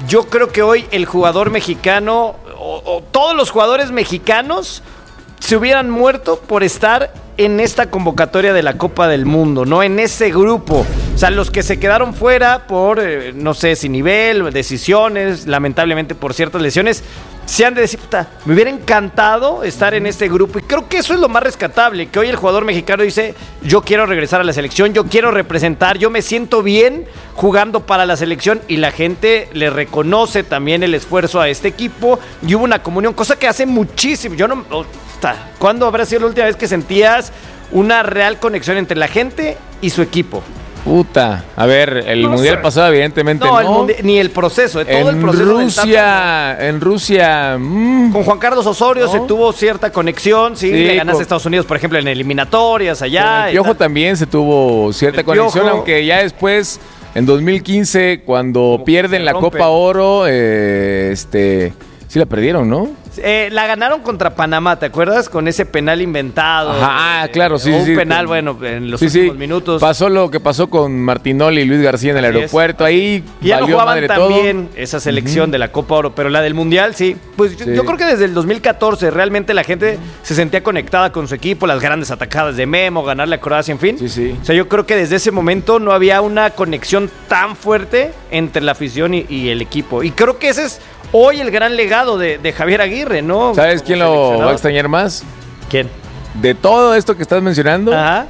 yo creo que hoy el jugador mexicano, o, o todos los jugadores mexicanos, se hubieran muerto por estar en esta convocatoria de la Copa del Mundo, ¿no? En ese grupo. O sea, los que se quedaron fuera por, eh, no sé, sin nivel, decisiones, lamentablemente por ciertas lesiones, se han de decir, puta, me hubiera encantado estar en este grupo. Y creo que eso es lo más rescatable, que hoy el jugador mexicano dice, yo quiero regresar a la selección, yo quiero representar, yo me siento bien jugando para la selección, y la gente le reconoce también el esfuerzo a este equipo, y hubo una comunión, cosa que hace muchísimo. Yo no... Oh, ¿cuándo habrá sido la última vez que sentías una real conexión entre la gente y su equipo? Puta, a ver, el No mundial sé. pasado evidentemente no. No, el mundi- ni el proceso, eh, todo en el proceso. del Rusia, en Rusia, mm, Con Juan Carlos Osorio ¿no? se tuvo cierta conexión, sí, Sí, le ganaste con- a Estados Unidos, por ejemplo, en eliminatorias allá. Con el y Piojo tal. también se tuvo cierta El conexión, Piojo. aunque ya después, en dos mil quince, cuando Como pierden se la rompe. Copa Oro, eh, este, sí la perdieron, ¿no? Eh, la ganaron contra Panamá, ¿te acuerdas? Con ese penal inventado. Ajá, ah, claro, sí, o sí. Un sí. penal, bueno, en los Sí, sí. últimos minutos. Pasó lo que pasó con Martinoli y Luis García en el Así es. aeropuerto. Ahí Y ya no valió jugaban madre tan todo. bien esa selección Ujú. de la Copa Oro, pero la del Mundial sí. Pues yo, Sí. yo creo que desde el dos mil catorce realmente la gente se sentía conectada con su equipo, las grandes atacadas de Memo, ganarle a Croacia, en fin. Sí, sí. O sea, yo creo que desde ese momento no había una conexión tan fuerte entre la afición y, y el equipo. Y creo que ese es hoy el gran legado de, de Javier Aguirre, ¿no? ¿Sabes Como quién lo seleccionador. va a extrañar más? ¿Quién? De todo esto que estás mencionando, Ajá.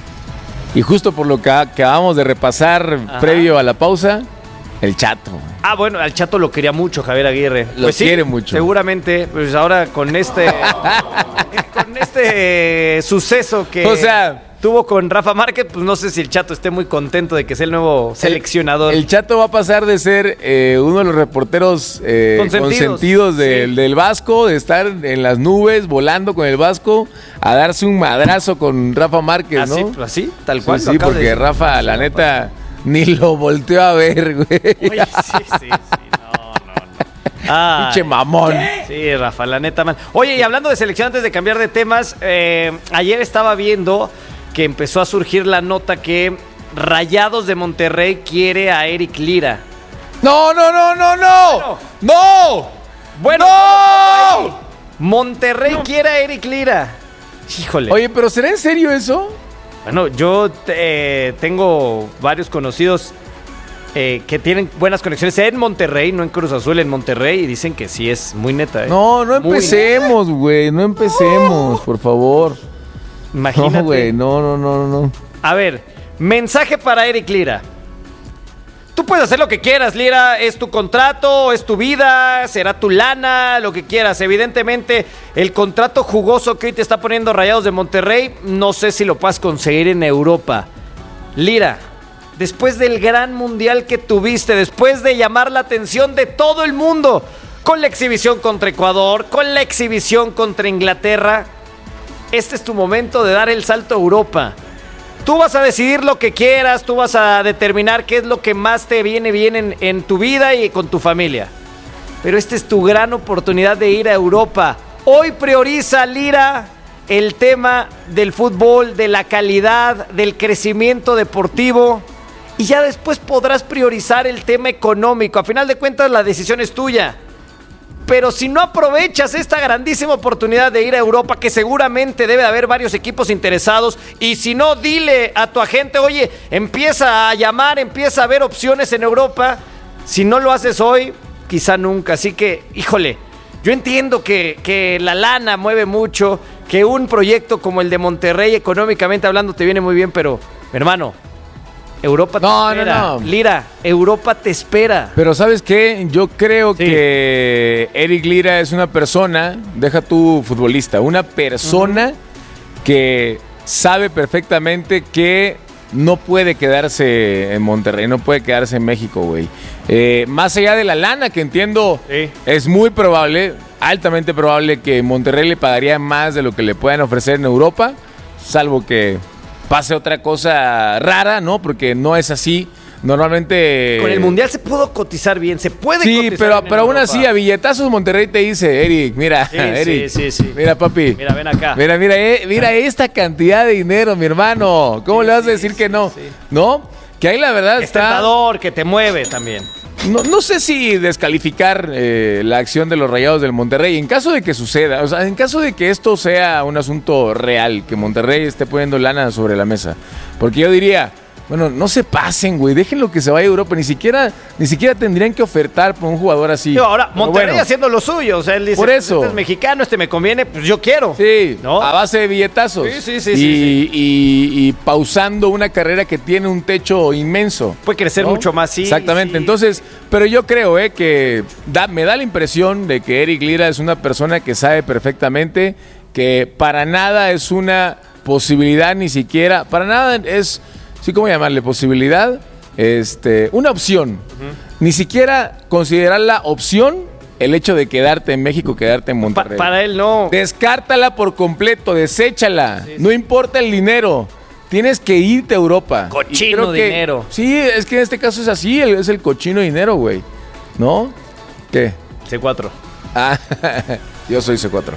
y justo por lo que acabamos de repasar Ajá. previo a la pausa, el Chato. Ah, bueno, al Chato lo quería mucho Javier Aguirre. Lo quiere mucho. Seguramente, pues ahora con este con este suceso que O sea, tuvo con Rafa Márquez, pues no sé si el Chato esté muy contento de que sea el nuevo seleccionador. El Chato va a pasar de ser eh, uno de los reporteros eh, Consentidos. consentidos del, Sí. del Vasco, de estar en las nubes volando con el Vasco, a darse un madrazo con Rafa Márquez, así, ¿no? pues así, tal Sí, cual. lo sí, acabo de porque decir. Rafa, la neta, ni lo volteó a ver, güey. Oye, sí, sí, sí, no, no, no. Ay, Pinche mamón. Sí, Rafa, la neta, man. Oye, y hablando de selección, antes de cambiar de temas, eh, ayer estaba viendo que empezó a surgir la nota que Rayados de Monterrey quiere a Eric Lira. No, no, no, no, no. No. Bueno, ¡No! Monterrey quiere a Eric Lira. Híjole. Oye, pero ¿será en serio eso? Bueno, yo eh, tengo varios conocidos eh, que tienen buenas conexiones en Monterrey, no en Cruz Azul, en Monterrey, y dicen que sí es muy neta. ¿eh? No, no Muy empecemos, güey. No empecemos, por favor. Imagínate. No, güey, no, no, no, no. A ver, mensaje para Eric Lira. Tú puedes hacer lo que quieras, Lira, es tu contrato, es tu vida, será tu lana, lo que quieras. Evidentemente, el contrato jugoso que hoy te está poniendo Rayados de Monterrey, no sé si lo puedas conseguir en Europa. Lira, después del gran mundial que tuviste, después de llamar la atención de todo el mundo, con la exhibición contra Ecuador, con la exhibición contra Inglaterra, este es tu momento de dar el salto a Europa. Tú vas a decidir lo que quieras, tú vas a determinar qué es lo que más te viene bien en, en tu vida y con tu familia. Pero esta es tu gran oportunidad de ir a Europa. Hoy prioriza, Lira, el tema del fútbol, de la calidad, del crecimiento deportivo. Y ya después podrás priorizar el tema económico. A final de cuentas, la decisión es tuya. Pero si no aprovechas esta grandísima oportunidad de ir a Europa, que seguramente debe de haber varios equipos interesados, y si no, dile a tu agente, oye, empieza a llamar, empieza a ver opciones en Europa. Si no lo haces hoy, quizá nunca. Así que, híjole, yo entiendo que, que la lana mueve mucho, que un proyecto como el de Monterrey, económicamente hablando, te viene muy bien, pero, hermano, Europa te No, espera. no, no. Lira, Europa te espera. Pero ¿sabes qué? Yo creo que Eric Lira es una persona, deja tu futbolista, una persona uh-huh. que sabe perfectamente que no puede quedarse en Monterrey, no puede quedarse en México, güey. Eh, más allá de la lana, que entiendo, sí. es muy probable, altamente probable que Monterrey le pagaría más de lo que le puedan ofrecer en Europa, salvo que pase otra cosa rara, ¿no? Porque no es así. Normalmente... Con el Mundial se pudo cotizar bien, se puede sí, cotizar pero, bien pero en aún Europa. así, a billetazos Monterrey te dice, Eric, mira, Sí, Eric, sí, sí, sí. mira, papi. Mira, ven acá. Mira, mira, eh, mira esta cantidad de dinero, mi hermano. ¿Cómo Sí, le vas a sí, decir sí, que no? sí. ¿No? Que ahí la verdad Es está... tentador, que te mueve también. no, no sé si descalificar eh, la acción de los Rayados del Monterrey. En caso de que suceda, o sea, en caso de que esto sea un asunto real, que Monterrey esté poniendo lana sobre la mesa. Porque yo diría, bueno, no se pasen, güey, déjenlo que se vaya a Europa. Ni siquiera, ni siquiera tendrían que ofertar por un jugador así. Yo, ahora, Pero Monterrey bueno, haciendo lo suyo. O sea, él dice, por eso. Este es mexicano, este me conviene, pues yo quiero. Sí, ¿no? A base de billetazos. Sí, sí, sí. Y, sí, sí. y, y pausando una carrera que tiene un techo inmenso. Puede crecer ¿no? mucho más, sí. Exactamente. Sí. Entonces, pero yo creo eh, que da, me da la impresión de que Eric Lira es una persona que sabe perfectamente que para nada es una posibilidad, ni siquiera, para nada es, sí, ¿cómo llamarle? Posibilidad, este, una opción. Uh-huh. Ni siquiera considerar la opción el hecho de quedarte en México, quedarte en Monterrey. Pa- para él no. Descártala por completo, deséchala. Sí, sí. No importa el dinero. Tienes que irte a Europa. Cochino que, dinero. Sí, es que en este caso es así, es el cochino dinero, güey. ¿No? ¿Qué? C cuatro. Ah, yo soy C cuatro.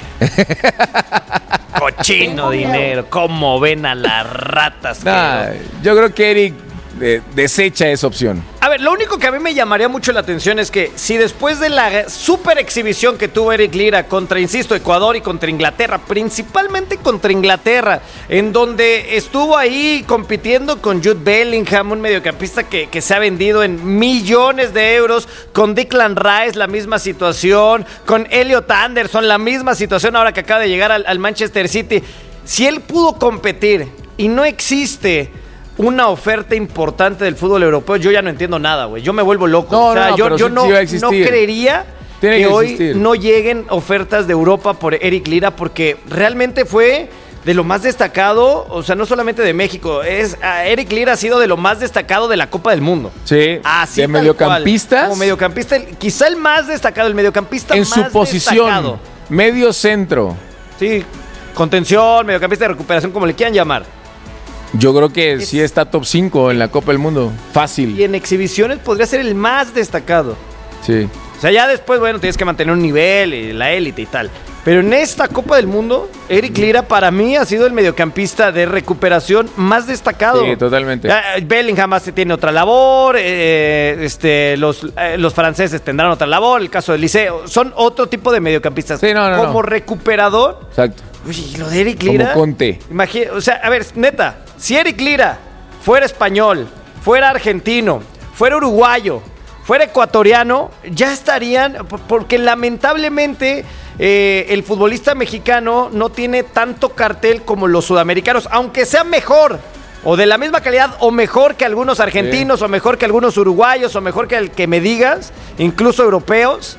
Cochino dinero. ¿Cómo ven a las ratas? Nah, yo creo que Eric eh, desecha esa opción. A ver, lo único que a mí me llamaría mucho la atención es que si después de la super exhibición que tuvo Eric Lira contra, insisto, Ecuador y contra Inglaterra, principalmente contra Inglaterra, en donde estuvo ahí compitiendo con Jude Bellingham, un mediocampista que, que se ha vendido en millones de euros, con Declan Rice la misma situación, con Elliot Anderson la misma situación ahora que acaba de llegar al, al Manchester City. Si él pudo competir y no existe una oferta importante del fútbol europeo, yo ya no entiendo nada, güey. Yo me vuelvo loco. No, o sea, no, yo, yo sí, no, sí no creería Tiene que, que hoy existir. no lleguen ofertas de Europa por Eric Lira, porque realmente fue de lo más destacado, o sea, no solamente de México, es uh, Eric Lira ha sido de lo más destacado de la Copa del Mundo. Sí. Así de mediocampistas. Como mediocampista, el, quizá el más destacado, el mediocampista en más su posición, destacado. Medio centro. Sí, contención, mediocampista de recuperación, como le quieran llamar. Yo creo que sí está top cinco en la Copa del Mundo. Fácil. Y en exhibiciones podría ser el más destacado. Sí. O sea, ya después, bueno, tienes que mantener un nivel, y la élite y tal. Pero en esta Copa del Mundo, Eric Lira para mí ha sido el mediocampista de recuperación más destacado. Sí, totalmente. Bellingham más tiene otra labor, eh, este, los, eh, los franceses tendrán otra labor, el caso del Liceo, son otro tipo de mediocampistas. Sí, no, no, Como no. recuperador. Exacto. Uy, lo de Eric Lira. Como Conte. Imagina, o sea, a ver, neta, si Eric Lira fuera español, fuera argentino, fuera uruguayo, fuera ecuatoriano, ya estarían, porque lamentablemente eh, el futbolista mexicano no tiene tanto cartel como los sudamericanos, aunque sea mejor, o de la misma calidad, o mejor que algunos argentinos, sí. o mejor que algunos uruguayos, o mejor que el que me digas, incluso europeos.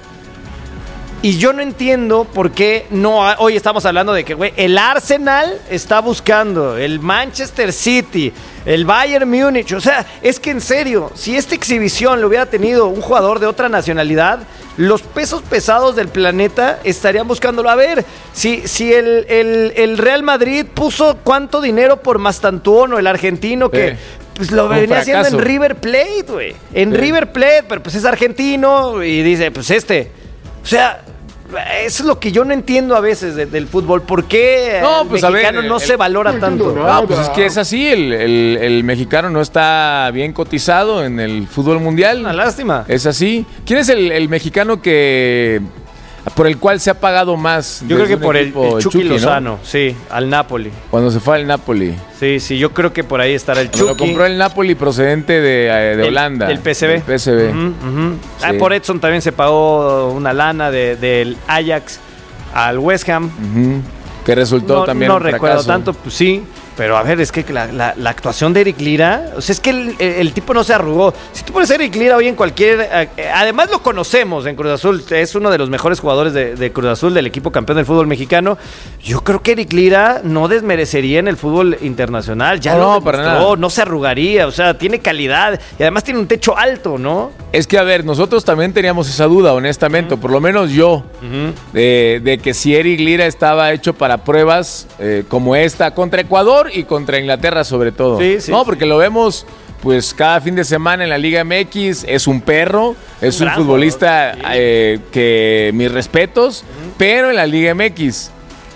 Y yo no entiendo por qué no. Hoy estamos hablando de que, güey, el Arsenal está buscando, el Manchester City, el Bayern Múnich. O sea, es que en serio, si esta exhibición lo hubiera tenido un jugador de otra nacionalidad, los pesos pesados del planeta estarían buscándolo. A ver, si, si el, el, el Real Madrid puso cuánto dinero por Mastantuono, el argentino que. Eh. Pues lo venía haciendo en River Plate, güey. En sí. River Plate, pero pues es argentino y dice, pues este. O sea, eso es lo que yo no entiendo a veces de, del fútbol. ¿Por qué no, el pues mexicano a ver, no el, se valora el, tanto? No, pues es que es así. El, el, el mexicano no está bien cotizado en el fútbol mundial. Una lástima. Es así. ¿Quién es el, el mexicano que por el cual se ha pagado más? Yo creo que por el, el Chucky, Chucky Lozano, ¿no? Sí, al Napoli. Cuando se fue al Napoli. Sí, sí, yo creo que por ahí estará el Chucky. Lo compró el Napoli procedente de, de el, Holanda. Del P S V. Del P S V. Uh-huh, uh-huh. Sí. Ah, por Edson también se pagó una lana de, del Ajax al West Ham. Uh-huh. Que resultó no, también No un recuerdo fracaso. tanto, pues sí. Pero a ver, es que la, la, la actuación de Eric Lira, o sea, es que el, el, el tipo no se arrugó. Si tú pones a Eric Lira hoy en cualquier... Eh, además lo conocemos en Cruz Azul, es uno de los mejores jugadores de, de Cruz Azul, del equipo campeón del fútbol mexicano. Yo creo que Eric Lira no desmerecería en el fútbol internacional. Ya no, lo no, para demostró, nada. no se arrugaría, o sea, tiene calidad y además tiene un techo alto, ¿no? Es que, a ver, nosotros también teníamos esa duda, honestamente, uh-huh. por lo menos yo, uh-huh. de, de que si Eric Lira estaba hecho para pruebas eh, como esta contra Ecuador y contra Inglaterra sobre todo. Sí, sí, no, sí. porque lo vemos pues cada fin de semana en la Liga M X, es un perro, es un, un futbolista sí. eh, que mis respetos, uh-huh. pero en la Liga M X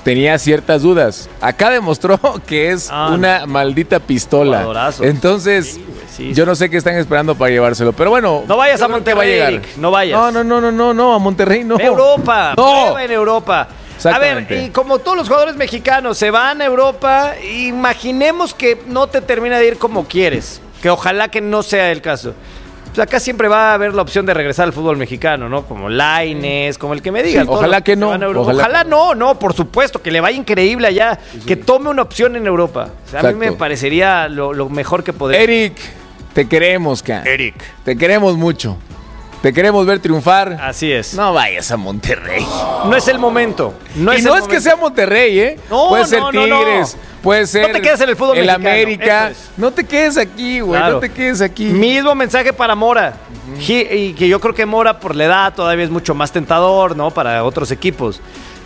tenía ciertas dudas. Acá demostró que es ah, una no. maldita pistola. Jugadorazo. Entonces, sí, sí, sí. yo no sé qué están esperando para llevárselo. Pero bueno, no vayas a Monterrey, Eric, no vayas. No, no, no, no, no, no, a Monterrey no. Europa, no. en Europa. A ver, y como todos los jugadores mexicanos se van a Europa, imaginemos que no te termina de ir como quieres, que ojalá que no sea el caso. Pues acá siempre va a haber la opción de regresar al fútbol mexicano, ¿no? Como Lainez, como el que me digas. Sí, ojalá que, que no. Ojalá. ojalá no, no, por supuesto, que le vaya increíble allá, sí, sí. que tome una opción en Europa. O sea, a mí me parecería lo, lo mejor que podemos. Eric, te queremos, Can. Eric. Te queremos mucho. Te queremos ver triunfar. Así es. No vayas a Monterrey. No es el momento. No y es no el es momento. Que sea Monterrey, ¿eh? No, puede ser no, Tigres, no, no. puede ser no te quedes en el fútbol el mexicano. América. Es. No te quedes aquí, güey. Claro. No te quedes aquí. Mismo mensaje para Mora. Uh-huh. Y que yo creo que Mora, por la edad, todavía es mucho más tentador, ¿no? Para otros equipos.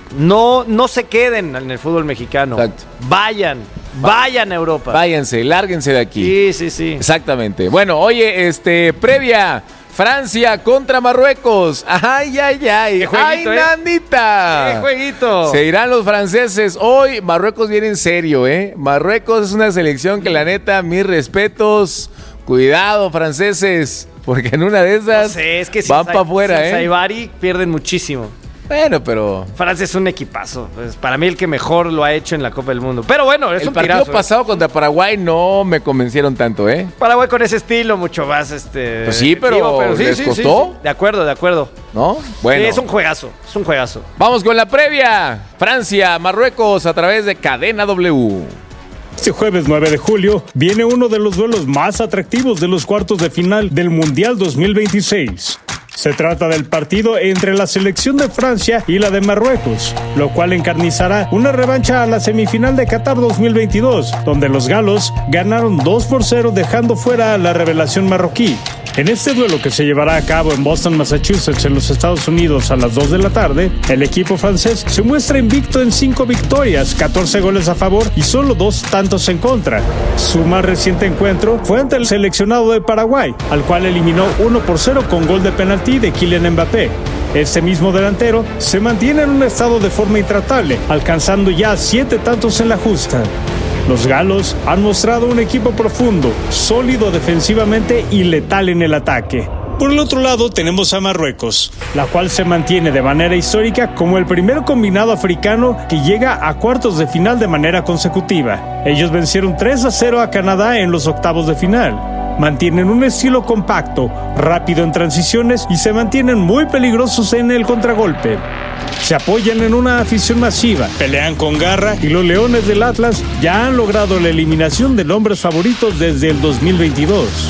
No, no se queden en el fútbol mexicano. Exacto. Vayan. Vayan a Europa. Váyanse, lárguense de aquí. Sí, sí, sí. Exactamente. Bueno, oye, este, previa. Francia contra Marruecos. Ay, ay, ay. ¿Qué jueguito, ay, eh? Nandita. ¡Qué jueguito! Se irán los franceses. Hoy Marruecos viene en serio, ¿eh? Marruecos es una selección que la neta, mis respetos. Cuidado, franceses. Porque en una de esas no sé, es que si van para afuera, si ¿eh? Saibari pierden muchísimo. Bueno, pero... Francia es un equipazo. Pues para mí el que mejor lo ha hecho en la Copa del Mundo. Pero bueno, es el un partido tirazo, pasado ¿eh? Contra Paraguay no me convencieron tanto, ¿eh? Paraguay con ese estilo mucho más, este... Pues sí, pero, pero sí, ¿les sí, costó? Sí, sí. De acuerdo, de acuerdo. ¿No? Bueno. Sí, es un juegazo, es un juegazo. Vamos con la previa. Francia, Marruecos a través de Cadena W. Este jueves nueve de julio viene uno de los duelos más atractivos de los cuartos de final del Mundial dos mil veintiséis. Se trata del partido entre la selección de Francia y la de Marruecos, lo cual encarnizará una revancha a la semifinal de Qatar dos mil veintidós, donde los galos ganaron dos por cero dejando fuera a la revelación marroquí. En este duelo que se llevará a cabo en Boston, Massachusetts, en los Estados Unidos a las dos de la tarde, el equipo francés se muestra invicto en cinco victorias, catorce goles a favor y solo dos tantos en contra. Su más reciente encuentro fue ante el seleccionado de Paraguay, al cual eliminó uno por cero con gol de penalti de Kylian Mbappé. Este mismo delantero se mantiene en un estado de forma intratable, alcanzando ya siete tantos en la justa. Los galos han mostrado un equipo profundo, sólido defensivamente y letal en el ataque. Por el otro lado tenemos a Marruecos, la cual se mantiene de manera histórica como el primer combinado africano que llega a cuartos de final de manera consecutiva. Ellos vencieron tres a cero a Canadá en los octavos de final. Mantienen un estilo compacto, rápido en transiciones y se mantienen muy peligrosos en el contragolpe. Se apoyan en una afición masiva, pelean con garra y los Leones del Atlas ya han logrado la eliminación de nombres favoritos desde el dos mil veintidós.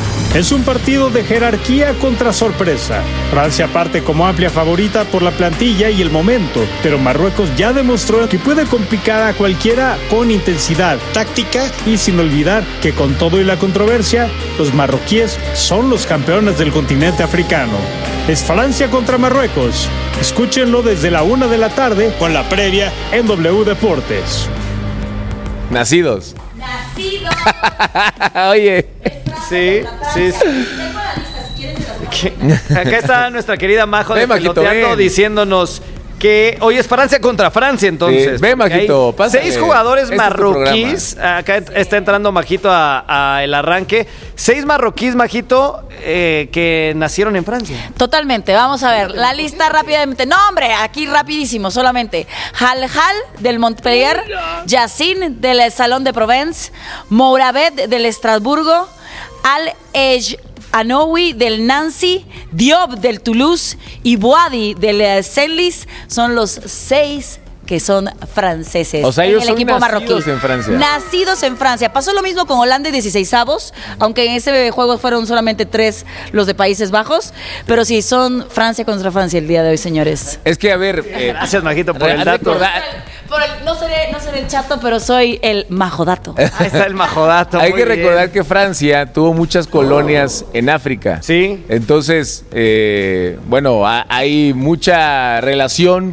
Es un partido de jerarquía contra sorpresa. Francia parte como amplia favorita por la plantilla y el momento, pero Marruecos ya demostró que puede complicar a cualquiera con intensidad, táctica y sin olvidar que con todo y la controversia, los marroquíes son los campeones del continente africano. Es Francia contra Marruecos. Escúchenlo desde la una de la tarde con la previa en W Deportes. Nacidos. Nacidos. Oye. Sí, sí, sí. Acá está nuestra querida Majo de Peloteando diciéndonos que hoy es Francia contra Francia, entonces. Sí, ve, Majito, pásale. Seis jugadores este marroquíes. Acá está entrando Majito a, a el arranque. Seis marroquíes, Majito, eh, que nacieron en Francia. Totalmente. Vamos a ver la lista rápidamente. No, hombre, aquí rapidísimo, solamente. Halhal del Montpellier, Yacine del Salón de Provence, Mouravet del Estrasburgo, Al-Ej Anoui del Nancy, Diop del Toulouse y Boadi del Senlis son los seis que son franceses. O sea, ellos en el son equipo nacidos marroquí. en Francia. Nacidos en Francia. Pasó lo mismo con Holanda y dieciseisavos, aunque en ese juego fueron solamente tres los de Países Bajos, pero sí, son Francia contra Francia el día de hoy, señores. Es que, a ver... Eh, Gracias, Majito, por el dato. Recordar, Por el, no, seré, no seré el chato, pero soy el majodato. Ahí está el majodato. Hay que bien. recordar que Francia tuvo muchas colonias oh. en África. Sí. Entonces, eh, bueno, a, hay mucha relación,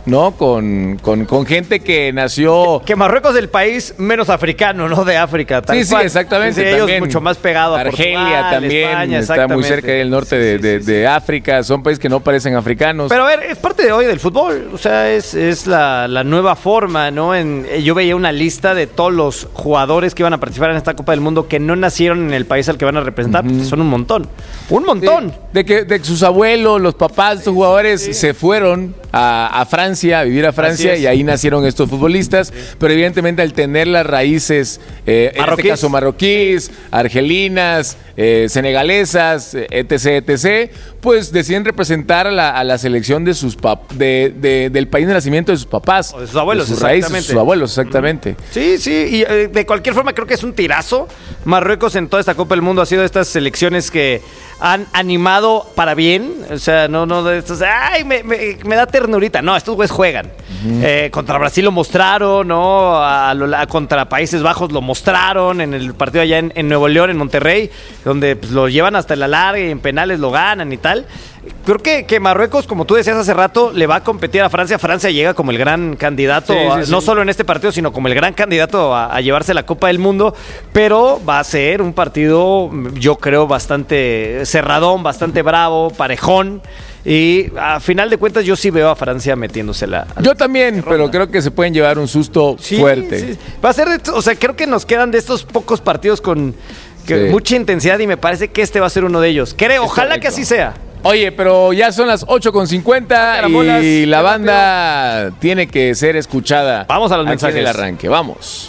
¿no? Con, con, con gente que nació... Que Marruecos es el país menos africano, ¿no? De África. Tal Sí, sí, cual. exactamente. Sí, ellos también. mucho más pegado a Argelia Portugal, también, España, está muy cerca del norte de, de, de África. Son países que no parecen africanos. Pero a ver, es parte de hoy del fútbol. O sea, es, es la, la nueva forma, ¿no? En, yo veía una lista de todos los jugadores que iban a participar en esta Copa del Mundo que no nacieron en el país al que van a representar. Uh-huh. Son un montón. Un montón. De, de que de sus abuelos, los papás de estos jugadores sí. se fueron a, a Francia, a vivir a Francia, y ahí nacieron estos futbolistas. Sí. Pero evidentemente al tener las raíces, eh, en este caso marroquíes, argelinas, eh, senegalesas, etc, etc, pues deciden representar a la, a la selección de sus pap de, de, del país de nacimiento de sus papás. O de sus abuelos, de sus raíces, de sus abuelos, exactamente. Sí, sí, y eh, de cualquier forma creo que es un tirazo. Marruecos en toda esta Copa del Mundo ha sido de estas selecciones que han animado para bien. O sea, no, no de estos, ay, me, me, me da ternurita. No, estos güeyes juegan. Uh-huh. Eh, contra Brasil lo mostraron, ¿no? A, a, a, contra Países Bajos lo mostraron en el partido allá en, en Nuevo León, en Monterrey, donde pues, lo llevan hasta la larga y en penales lo ganan y tal. Creo que, que Marruecos, como tú decías hace rato, le va a competir a Francia. Francia llega como el gran candidato, sí, sí, sí. no solo en este partido, sino como el gran candidato a, a llevarse la Copa del Mundo, pero va a ser un partido, yo creo, bastante cerradón, bastante bravo, parejón. Y a final de cuentas yo sí veo a Francia metiéndosela. Yo también, pero creo que se pueden llevar un susto sí, fuerte. Sí. Va a ser, de, o sea, creo que nos quedan de estos pocos partidos con que sí. mucha intensidad y me parece que este va a ser uno de ellos. Creo, es ojalá correcto. Que así sea. Oye, pero ya son las ocho con cincuenta y la banda rápido. Tiene que ser escuchada. Vamos a los mensajes del arranque, vamos.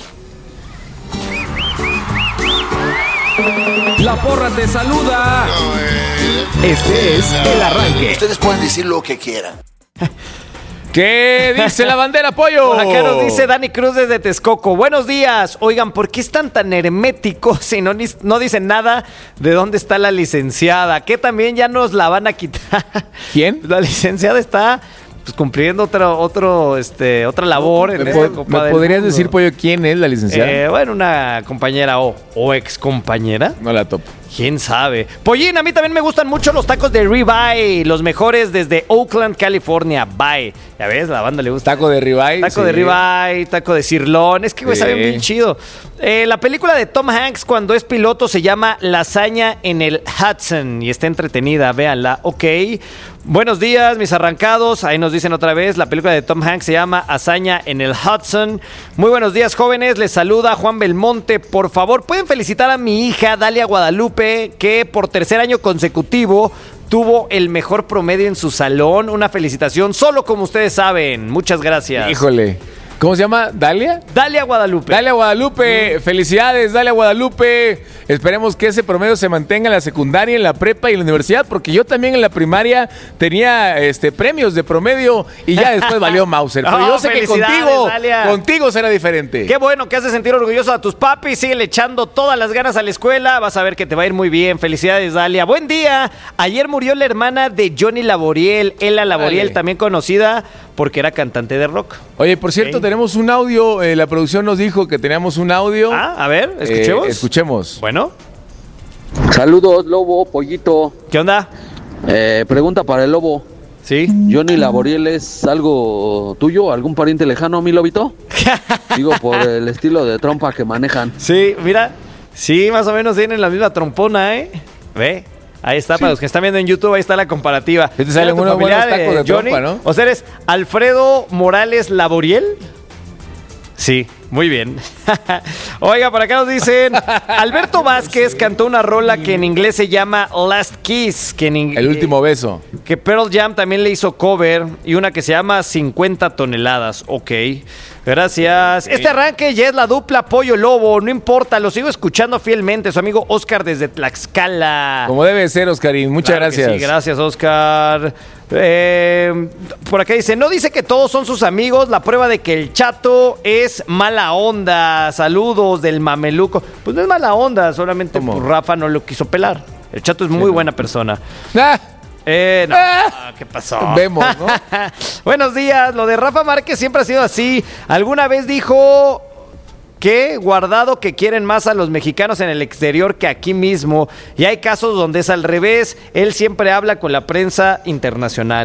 La porra te saluda. Este es el arranque. Ustedes pueden decir lo que quieran. ¿Qué dice la bandera, pollo? Por acá nos dice Dani Cruz desde Texcoco. Buenos días. Oigan, ¿por qué están tan herméticos si no, no dicen nada de dónde está la licenciada? Que también ya nos la van a quitar. ¿Quién? La licenciada está pues, cumpliendo otro, otro, este, otra labor en esta Copa ¿Me del podrías Mundo. decir, pollo, quién es la licenciada? Eh, bueno, una compañera o, o ex compañera. No la topo. ¿Quién sabe? Pollín, a mí también me gustan mucho los tacos de ribeye, los mejores desde Oakland, California. Bye. Ya ves, la banda le gusta. Taco de ribeye. Taco sí. de ribeye, taco de cirlón. Es que, güey, sí. saben bien chido. Eh, la película de Tom Hanks cuando es piloto se llama Lasaña en el Hudson y está entretenida, véanla. Ok. Buenos días, mis arrancados. Ahí nos dicen otra vez, la película de Tom Hanks se llama Hazaña en el Hudson. Muy buenos días, jóvenes. Les saluda Juan Belmonte. Por favor, ¿pueden felicitar a mi hija, Dalia Guadalupe, que por tercer año consecutivo tuvo el mejor promedio en su salón? Una felicitación, solo como ustedes saben. Muchas gracias. Híjole. ¿Cómo se llama? ¿Dalia? Dalia Guadalupe. Dalia Guadalupe. Mm. Felicidades, Dalia Guadalupe. Esperemos que ese promedio se mantenga en la secundaria, en la prepa y en la universidad, porque yo también en la primaria tenía este, premios de promedio y ya después valió Mauser. Pero oh, yo sé que contigo, Dalia. contigo será diferente. Qué bueno que haces sentir orgulloso a tus papis. Sigue echando todas las ganas a la escuela. Vas a ver que te va a ir muy bien. Felicidades, Dalia. Buen día. Ayer murió la hermana de Johnny Laboriel, Ela Laboriel, Dale. también conocida porque era cantante de rock. Oye, por cierto, okay. tenemos un audio. Eh, la producción nos dijo que teníamos un audio. Ah, a ver, escuchemos. Eh, escuchemos. Bueno. Saludos, Lobo, Pollito. ¿Qué onda? Eh, pregunta para el Lobo. Sí. ¿Johnny Laboriel es algo tuyo? ¿Algún pariente lejano, mi Lobito? Digo, por el estilo de trompa que manejan. Sí, mira. Sí, más o menos tienen la misma trompona, ¿eh? Ve. Ahí está, sí. Para los que están viendo en YouTube, ahí está la comparativa. Te salen unos buenos tacos de Johnny, trompa, ¿no? O sea, eres Alfredo Morales Laboriel. Sí, muy bien. Oiga, por acá nos dicen, Alberto Vázquez cantó una rola que en inglés se llama Last Kiss. Que en ing- El último beso. Que Pearl Jam también le hizo cover y una que se llama cincuenta toneladas. Ok, gracias. Este arranque ya es la dupla Pollo Lobo, no importa, lo sigo escuchando fielmente. Su amigo Oscar desde Tlaxcala. Como debe ser, Oscarín, muchas claro gracias. Sí, gracias, Oscar. Eh, por acá dice, no dice que todos son sus amigos, la prueba de que el Chato es mala onda. Saludos del mameluco. Pues no es mala onda, solamente pues, Rafa no lo quiso pelar. El Chato es muy sí, buena persona. Ah. Eh, no, ah. ¿Qué pasó? Vemos, ¿no? Buenos días, lo de Rafa Márquez siempre ha sido así. Alguna vez dijo que Guardado que quieren más a los mexicanos en el exterior que aquí mismo. Y hay casos donde es al revés. Él siempre habla con la prensa internacional.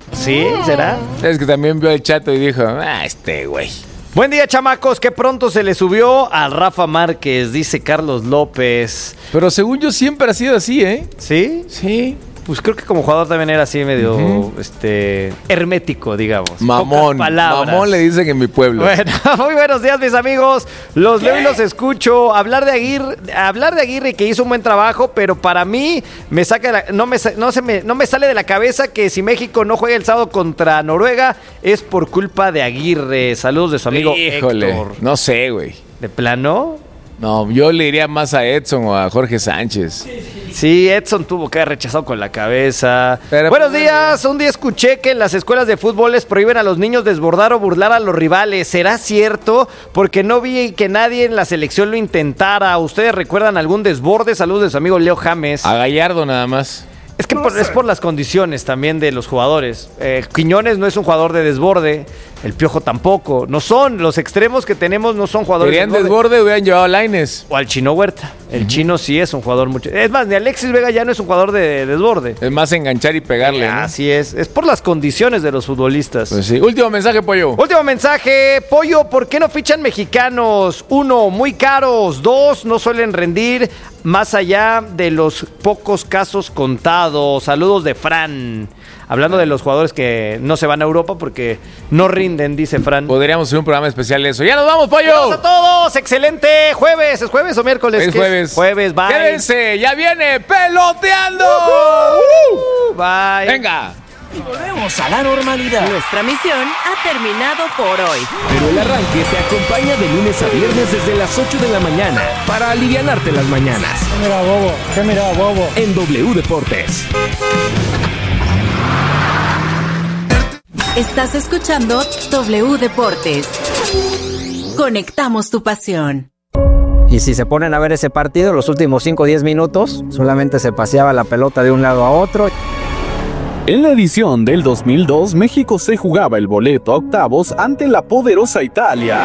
¿Sí? ¿Será? Es que también vio el Chato y dijo, ah, este güey. Buen día, chamacos. Que pronto se le subió a Rafa Márquez, dice Carlos López. Pero según yo siempre ha sido así, ¿eh? ¿Sí? Sí. Pues creo que como jugador también era así medio uh-huh. este hermético, digamos. Mamón. Mamón le dicen en mi pueblo. Bueno, muy buenos días, mis amigos. Los ¿Qué? leo y los escucho. Hablar de Aguirre, hablar de Aguirre que hizo un buen trabajo, pero para mí me saca la, no me no se me no me sale de la cabeza que si México no juega el sábado contra Noruega es por culpa de Aguirre. Saludos de su amigo Híjole, Héctor. No sé, güey. ¿De plano? No, yo le iría más a Edson o a Jorge Sánchez. Sí, Edson tuvo que haber rechazado con la cabeza. Pero Buenos pues, días, un día escuché que en las escuelas de fútbol les prohíben a los niños desbordar o burlar a los rivales. ¿Será cierto? Porque no vi que nadie en la selección lo intentara. ¿Ustedes recuerdan algún desborde? Saludos de su amigo Leo James. A Gallardo nada más. Es que no por, es por las condiciones también de los jugadores. Eh, Quiñones no es un jugador de desborde, el Piojo tampoco. No son, los extremos que tenemos no son jugadores de desborde. desborde hubieran llevado a Lainez. O al Chino Huerta. El uh-huh. Chino sí es un jugador mucho. Es más, ni Alexis Vega ya no es un jugador de desborde. Es más enganchar y pegarle. ¿no? Así es. Es por las condiciones de los futbolistas. Pues sí. Último mensaje, Pollo. Último mensaje, Pollo. ¿Por qué no fichan mexicanos? Uno, muy caros. Dos, no suelen rendir. Más allá de los pocos casos contados. Saludos de Fran. Hablando de los jugadores que no se van a Europa porque no rinden, dice Fran. Podríamos hacer un programa especial de eso. ¡Ya nos vamos, Pollo! ¡Vamos a todos! ¡Excelente! ¿Jueves? ¿Es jueves o miércoles? Es jueves. Jueves, bye. Quédense, ya viene Peloteando. Uh-huh. Bye. Venga. Y volvemos a la normalidad. Nuestra misión ha terminado por hoy. Pero el arranque te acompaña de lunes a viernes desde las ocho de la mañana para alivianarte las mañanas. ¿Qué mira, bobo? ¿Qué mira, bobo? En W Deportes. Estás escuchando W Deportes. Conectamos tu pasión. Y si se ponen a ver ese partido, los últimos cinco o diez minutos, solamente se paseaba la pelota de un lado a otro. En la edición del dos mil dos, México se jugaba el boleto a octavos ante la poderosa Italia.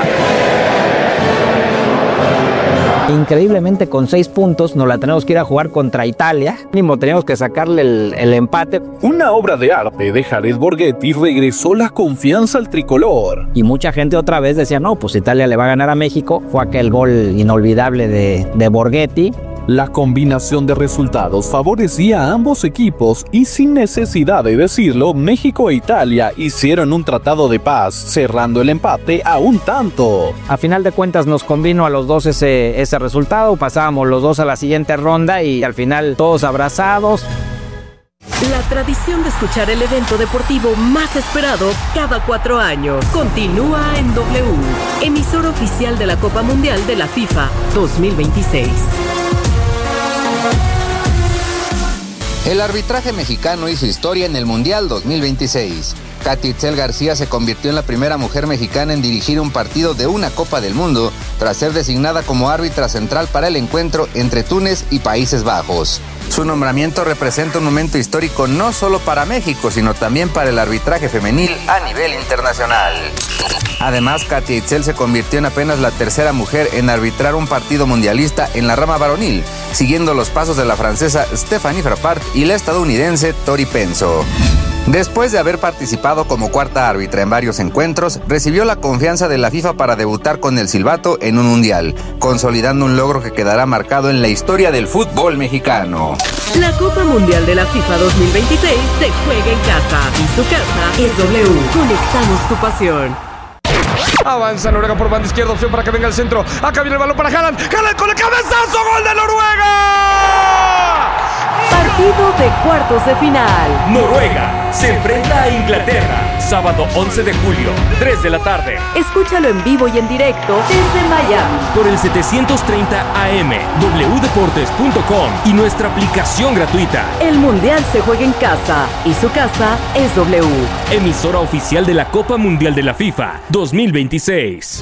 Increíblemente con seis puntos nos la tenemos que ir a jugar contra Italia. Mínimo teníamos que sacarle el, el empate. Una obra de arte de Jared Borghetti regresó la confianza al tricolor. Y mucha gente otra vez decía, no, pues Italia le va a ganar a México. Fue aquel gol inolvidable de, de Borghetti. La combinación de resultados favorecía a ambos equipos y sin necesidad de decirlo, México e Italia hicieron un tratado de paz, cerrando el empate a un tanto. A final de cuentas nos convino a los dos ese, ese resultado, pasábamos los dos a la siguiente ronda y al final todos abrazados. La tradición de escuchar el evento deportivo más esperado cada cuatro años continúa en W, emisora oficial de la Copa Mundial de la FIFA dos mil veintiséis. El arbitraje mexicano hizo historia en el Mundial dos mil veintiséis. Katy Itzel García se convirtió en la primera mujer mexicana en dirigir un partido de una Copa del Mundo tras ser designada como árbitra central para el encuentro entre Túnez y Países Bajos. Su nombramiento representa un momento histórico no solo para México, sino también para el arbitraje femenil a nivel internacional. Además, Katy Itzel se convirtió en apenas la tercera mujer en arbitrar un partido mundialista en la rama varonil, siguiendo los pasos de la francesa Stéphanie Frappart y la estadounidense Tori Penso. Después de haber participado como cuarta árbitra en varios encuentros, recibió la confianza de la FIFA para debutar con el silbato en un mundial, consolidando un logro que quedará marcado en la historia del fútbol mexicano. La Copa Mundial de la FIFA dos mil veintiséis se juega en casa y su casa es W. Conectamos tu pasión. Avanza Noruega por banda izquierda, opción para que venga el centro. Acá viene el balón para Haaland. Haaland con el cabezazo, gol de Noruega. Partido de cuartos de final. Noruega se enfrenta a Inglaterra. Sábado once de julio, tres de la tarde. Escúchalo en vivo y en directo desde Miami. Por el setecientos treinta A M, w deportes punto com y nuestra aplicación gratuita. El Mundial se juega en casa y su casa es W. Emisora oficial de la Copa Mundial de la FIFA dos mil veintiséis.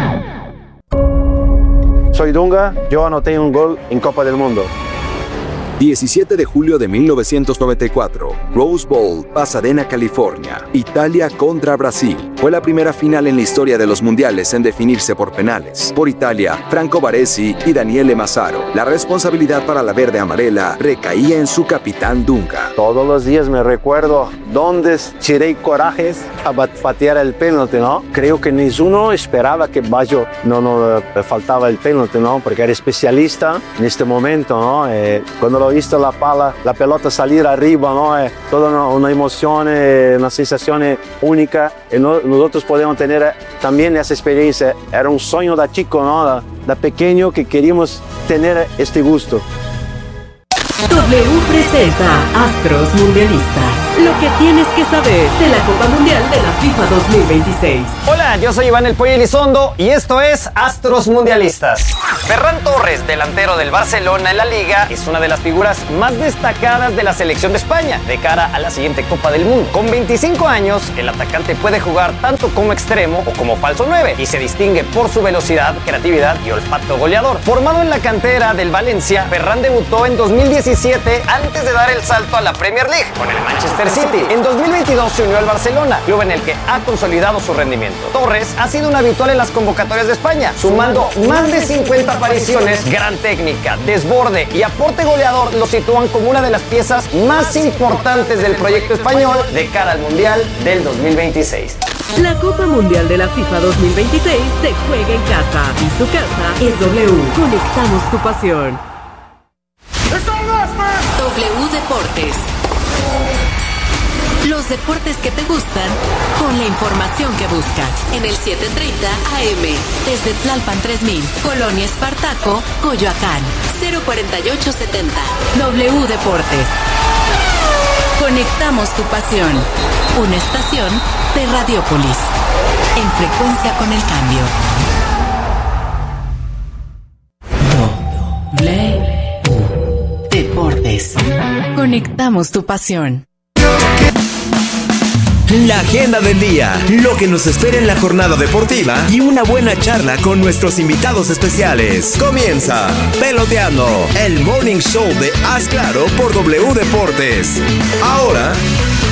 Soy Dunga, yo anoté un gol en Copa del Mundo. diecisiete de julio de mil novecientos noventa y cuatro, Rose Bowl, Pasadena, California. Italia contra Brasil. Fue la primera final en la historia de los mundiales en definirse por penales. Por Italia, Franco Baresi y Daniele Massaro. La responsabilidad para la verde amarela recaía en su capitán Dunga. Todos los días me recuerdo dónde tiré corajes a patear el penalti, ¿no? Creo que ninguno esperaba que Baggio no nos faltaba el penalti, ¿no? Porque era especialista en este momento, ¿no? Eh, cuando lo he visto la pala, la pelota salir arriba, ¿no? Eh, toda una, una emoción, eh, una sensación única. Eh, no, nosotros podemos tener eh, también esa experiencia. Era un sueño de chico, ¿no? De, de pequeño que queríamos tener este gusto. W presenta Astros Mundialistas. Lo que tienes que saber de la Copa Mundial de la FIFA dos mil veintiséis. Hola, yo soy Iván El Pollo Elizondo y esto es Astros Mundialistas. Ferran Torres, delantero del Barcelona en la Liga, es una de las figuras más destacadas de la selección de España de cara a la siguiente Copa del Mundo. Con veinticinco años, el atacante puede jugar tanto como extremo o como falso nueve y se distingue por su velocidad, creatividad y olfato goleador. Formado en la cantera del Valencia, Ferran debutó en dos mil diecisiete antes de dar el salto a la Premier League con el Manchester City. En dos mil veintidós se unió al Barcelona, club en el que ha consolidado su rendimiento. Torres ha sido un habitual en las convocatorias de España, sumando más de cincuenta apariciones. Gran técnica, desborde y aporte goleador lo sitúan como una de las piezas más importantes del proyecto español de cara al Mundial del dos mil veintiséis. La Copa Mundial de la FIFA dos mil veintiséis se juega en casa y su casa es W. Conectamos tu pasión. W Deportes. Los deportes que te gustan con la información que buscas. En el setecientos treinta A M. Desde Tlalpan tres mil, Colonia Espartaco, Coyoacán. cero cuarenta y ocho setenta. W Deportes. Conectamos tu pasión. Una estación de Radiópolis. En frecuencia con el cambio. W Deportes. Conectamos tu pasión. La agenda del día, lo que nos espera en la jornada deportiva y una buena charla con nuestros invitados especiales. Comienza Peloteando, el morning show de Haz Claro por W Deportes. Ahora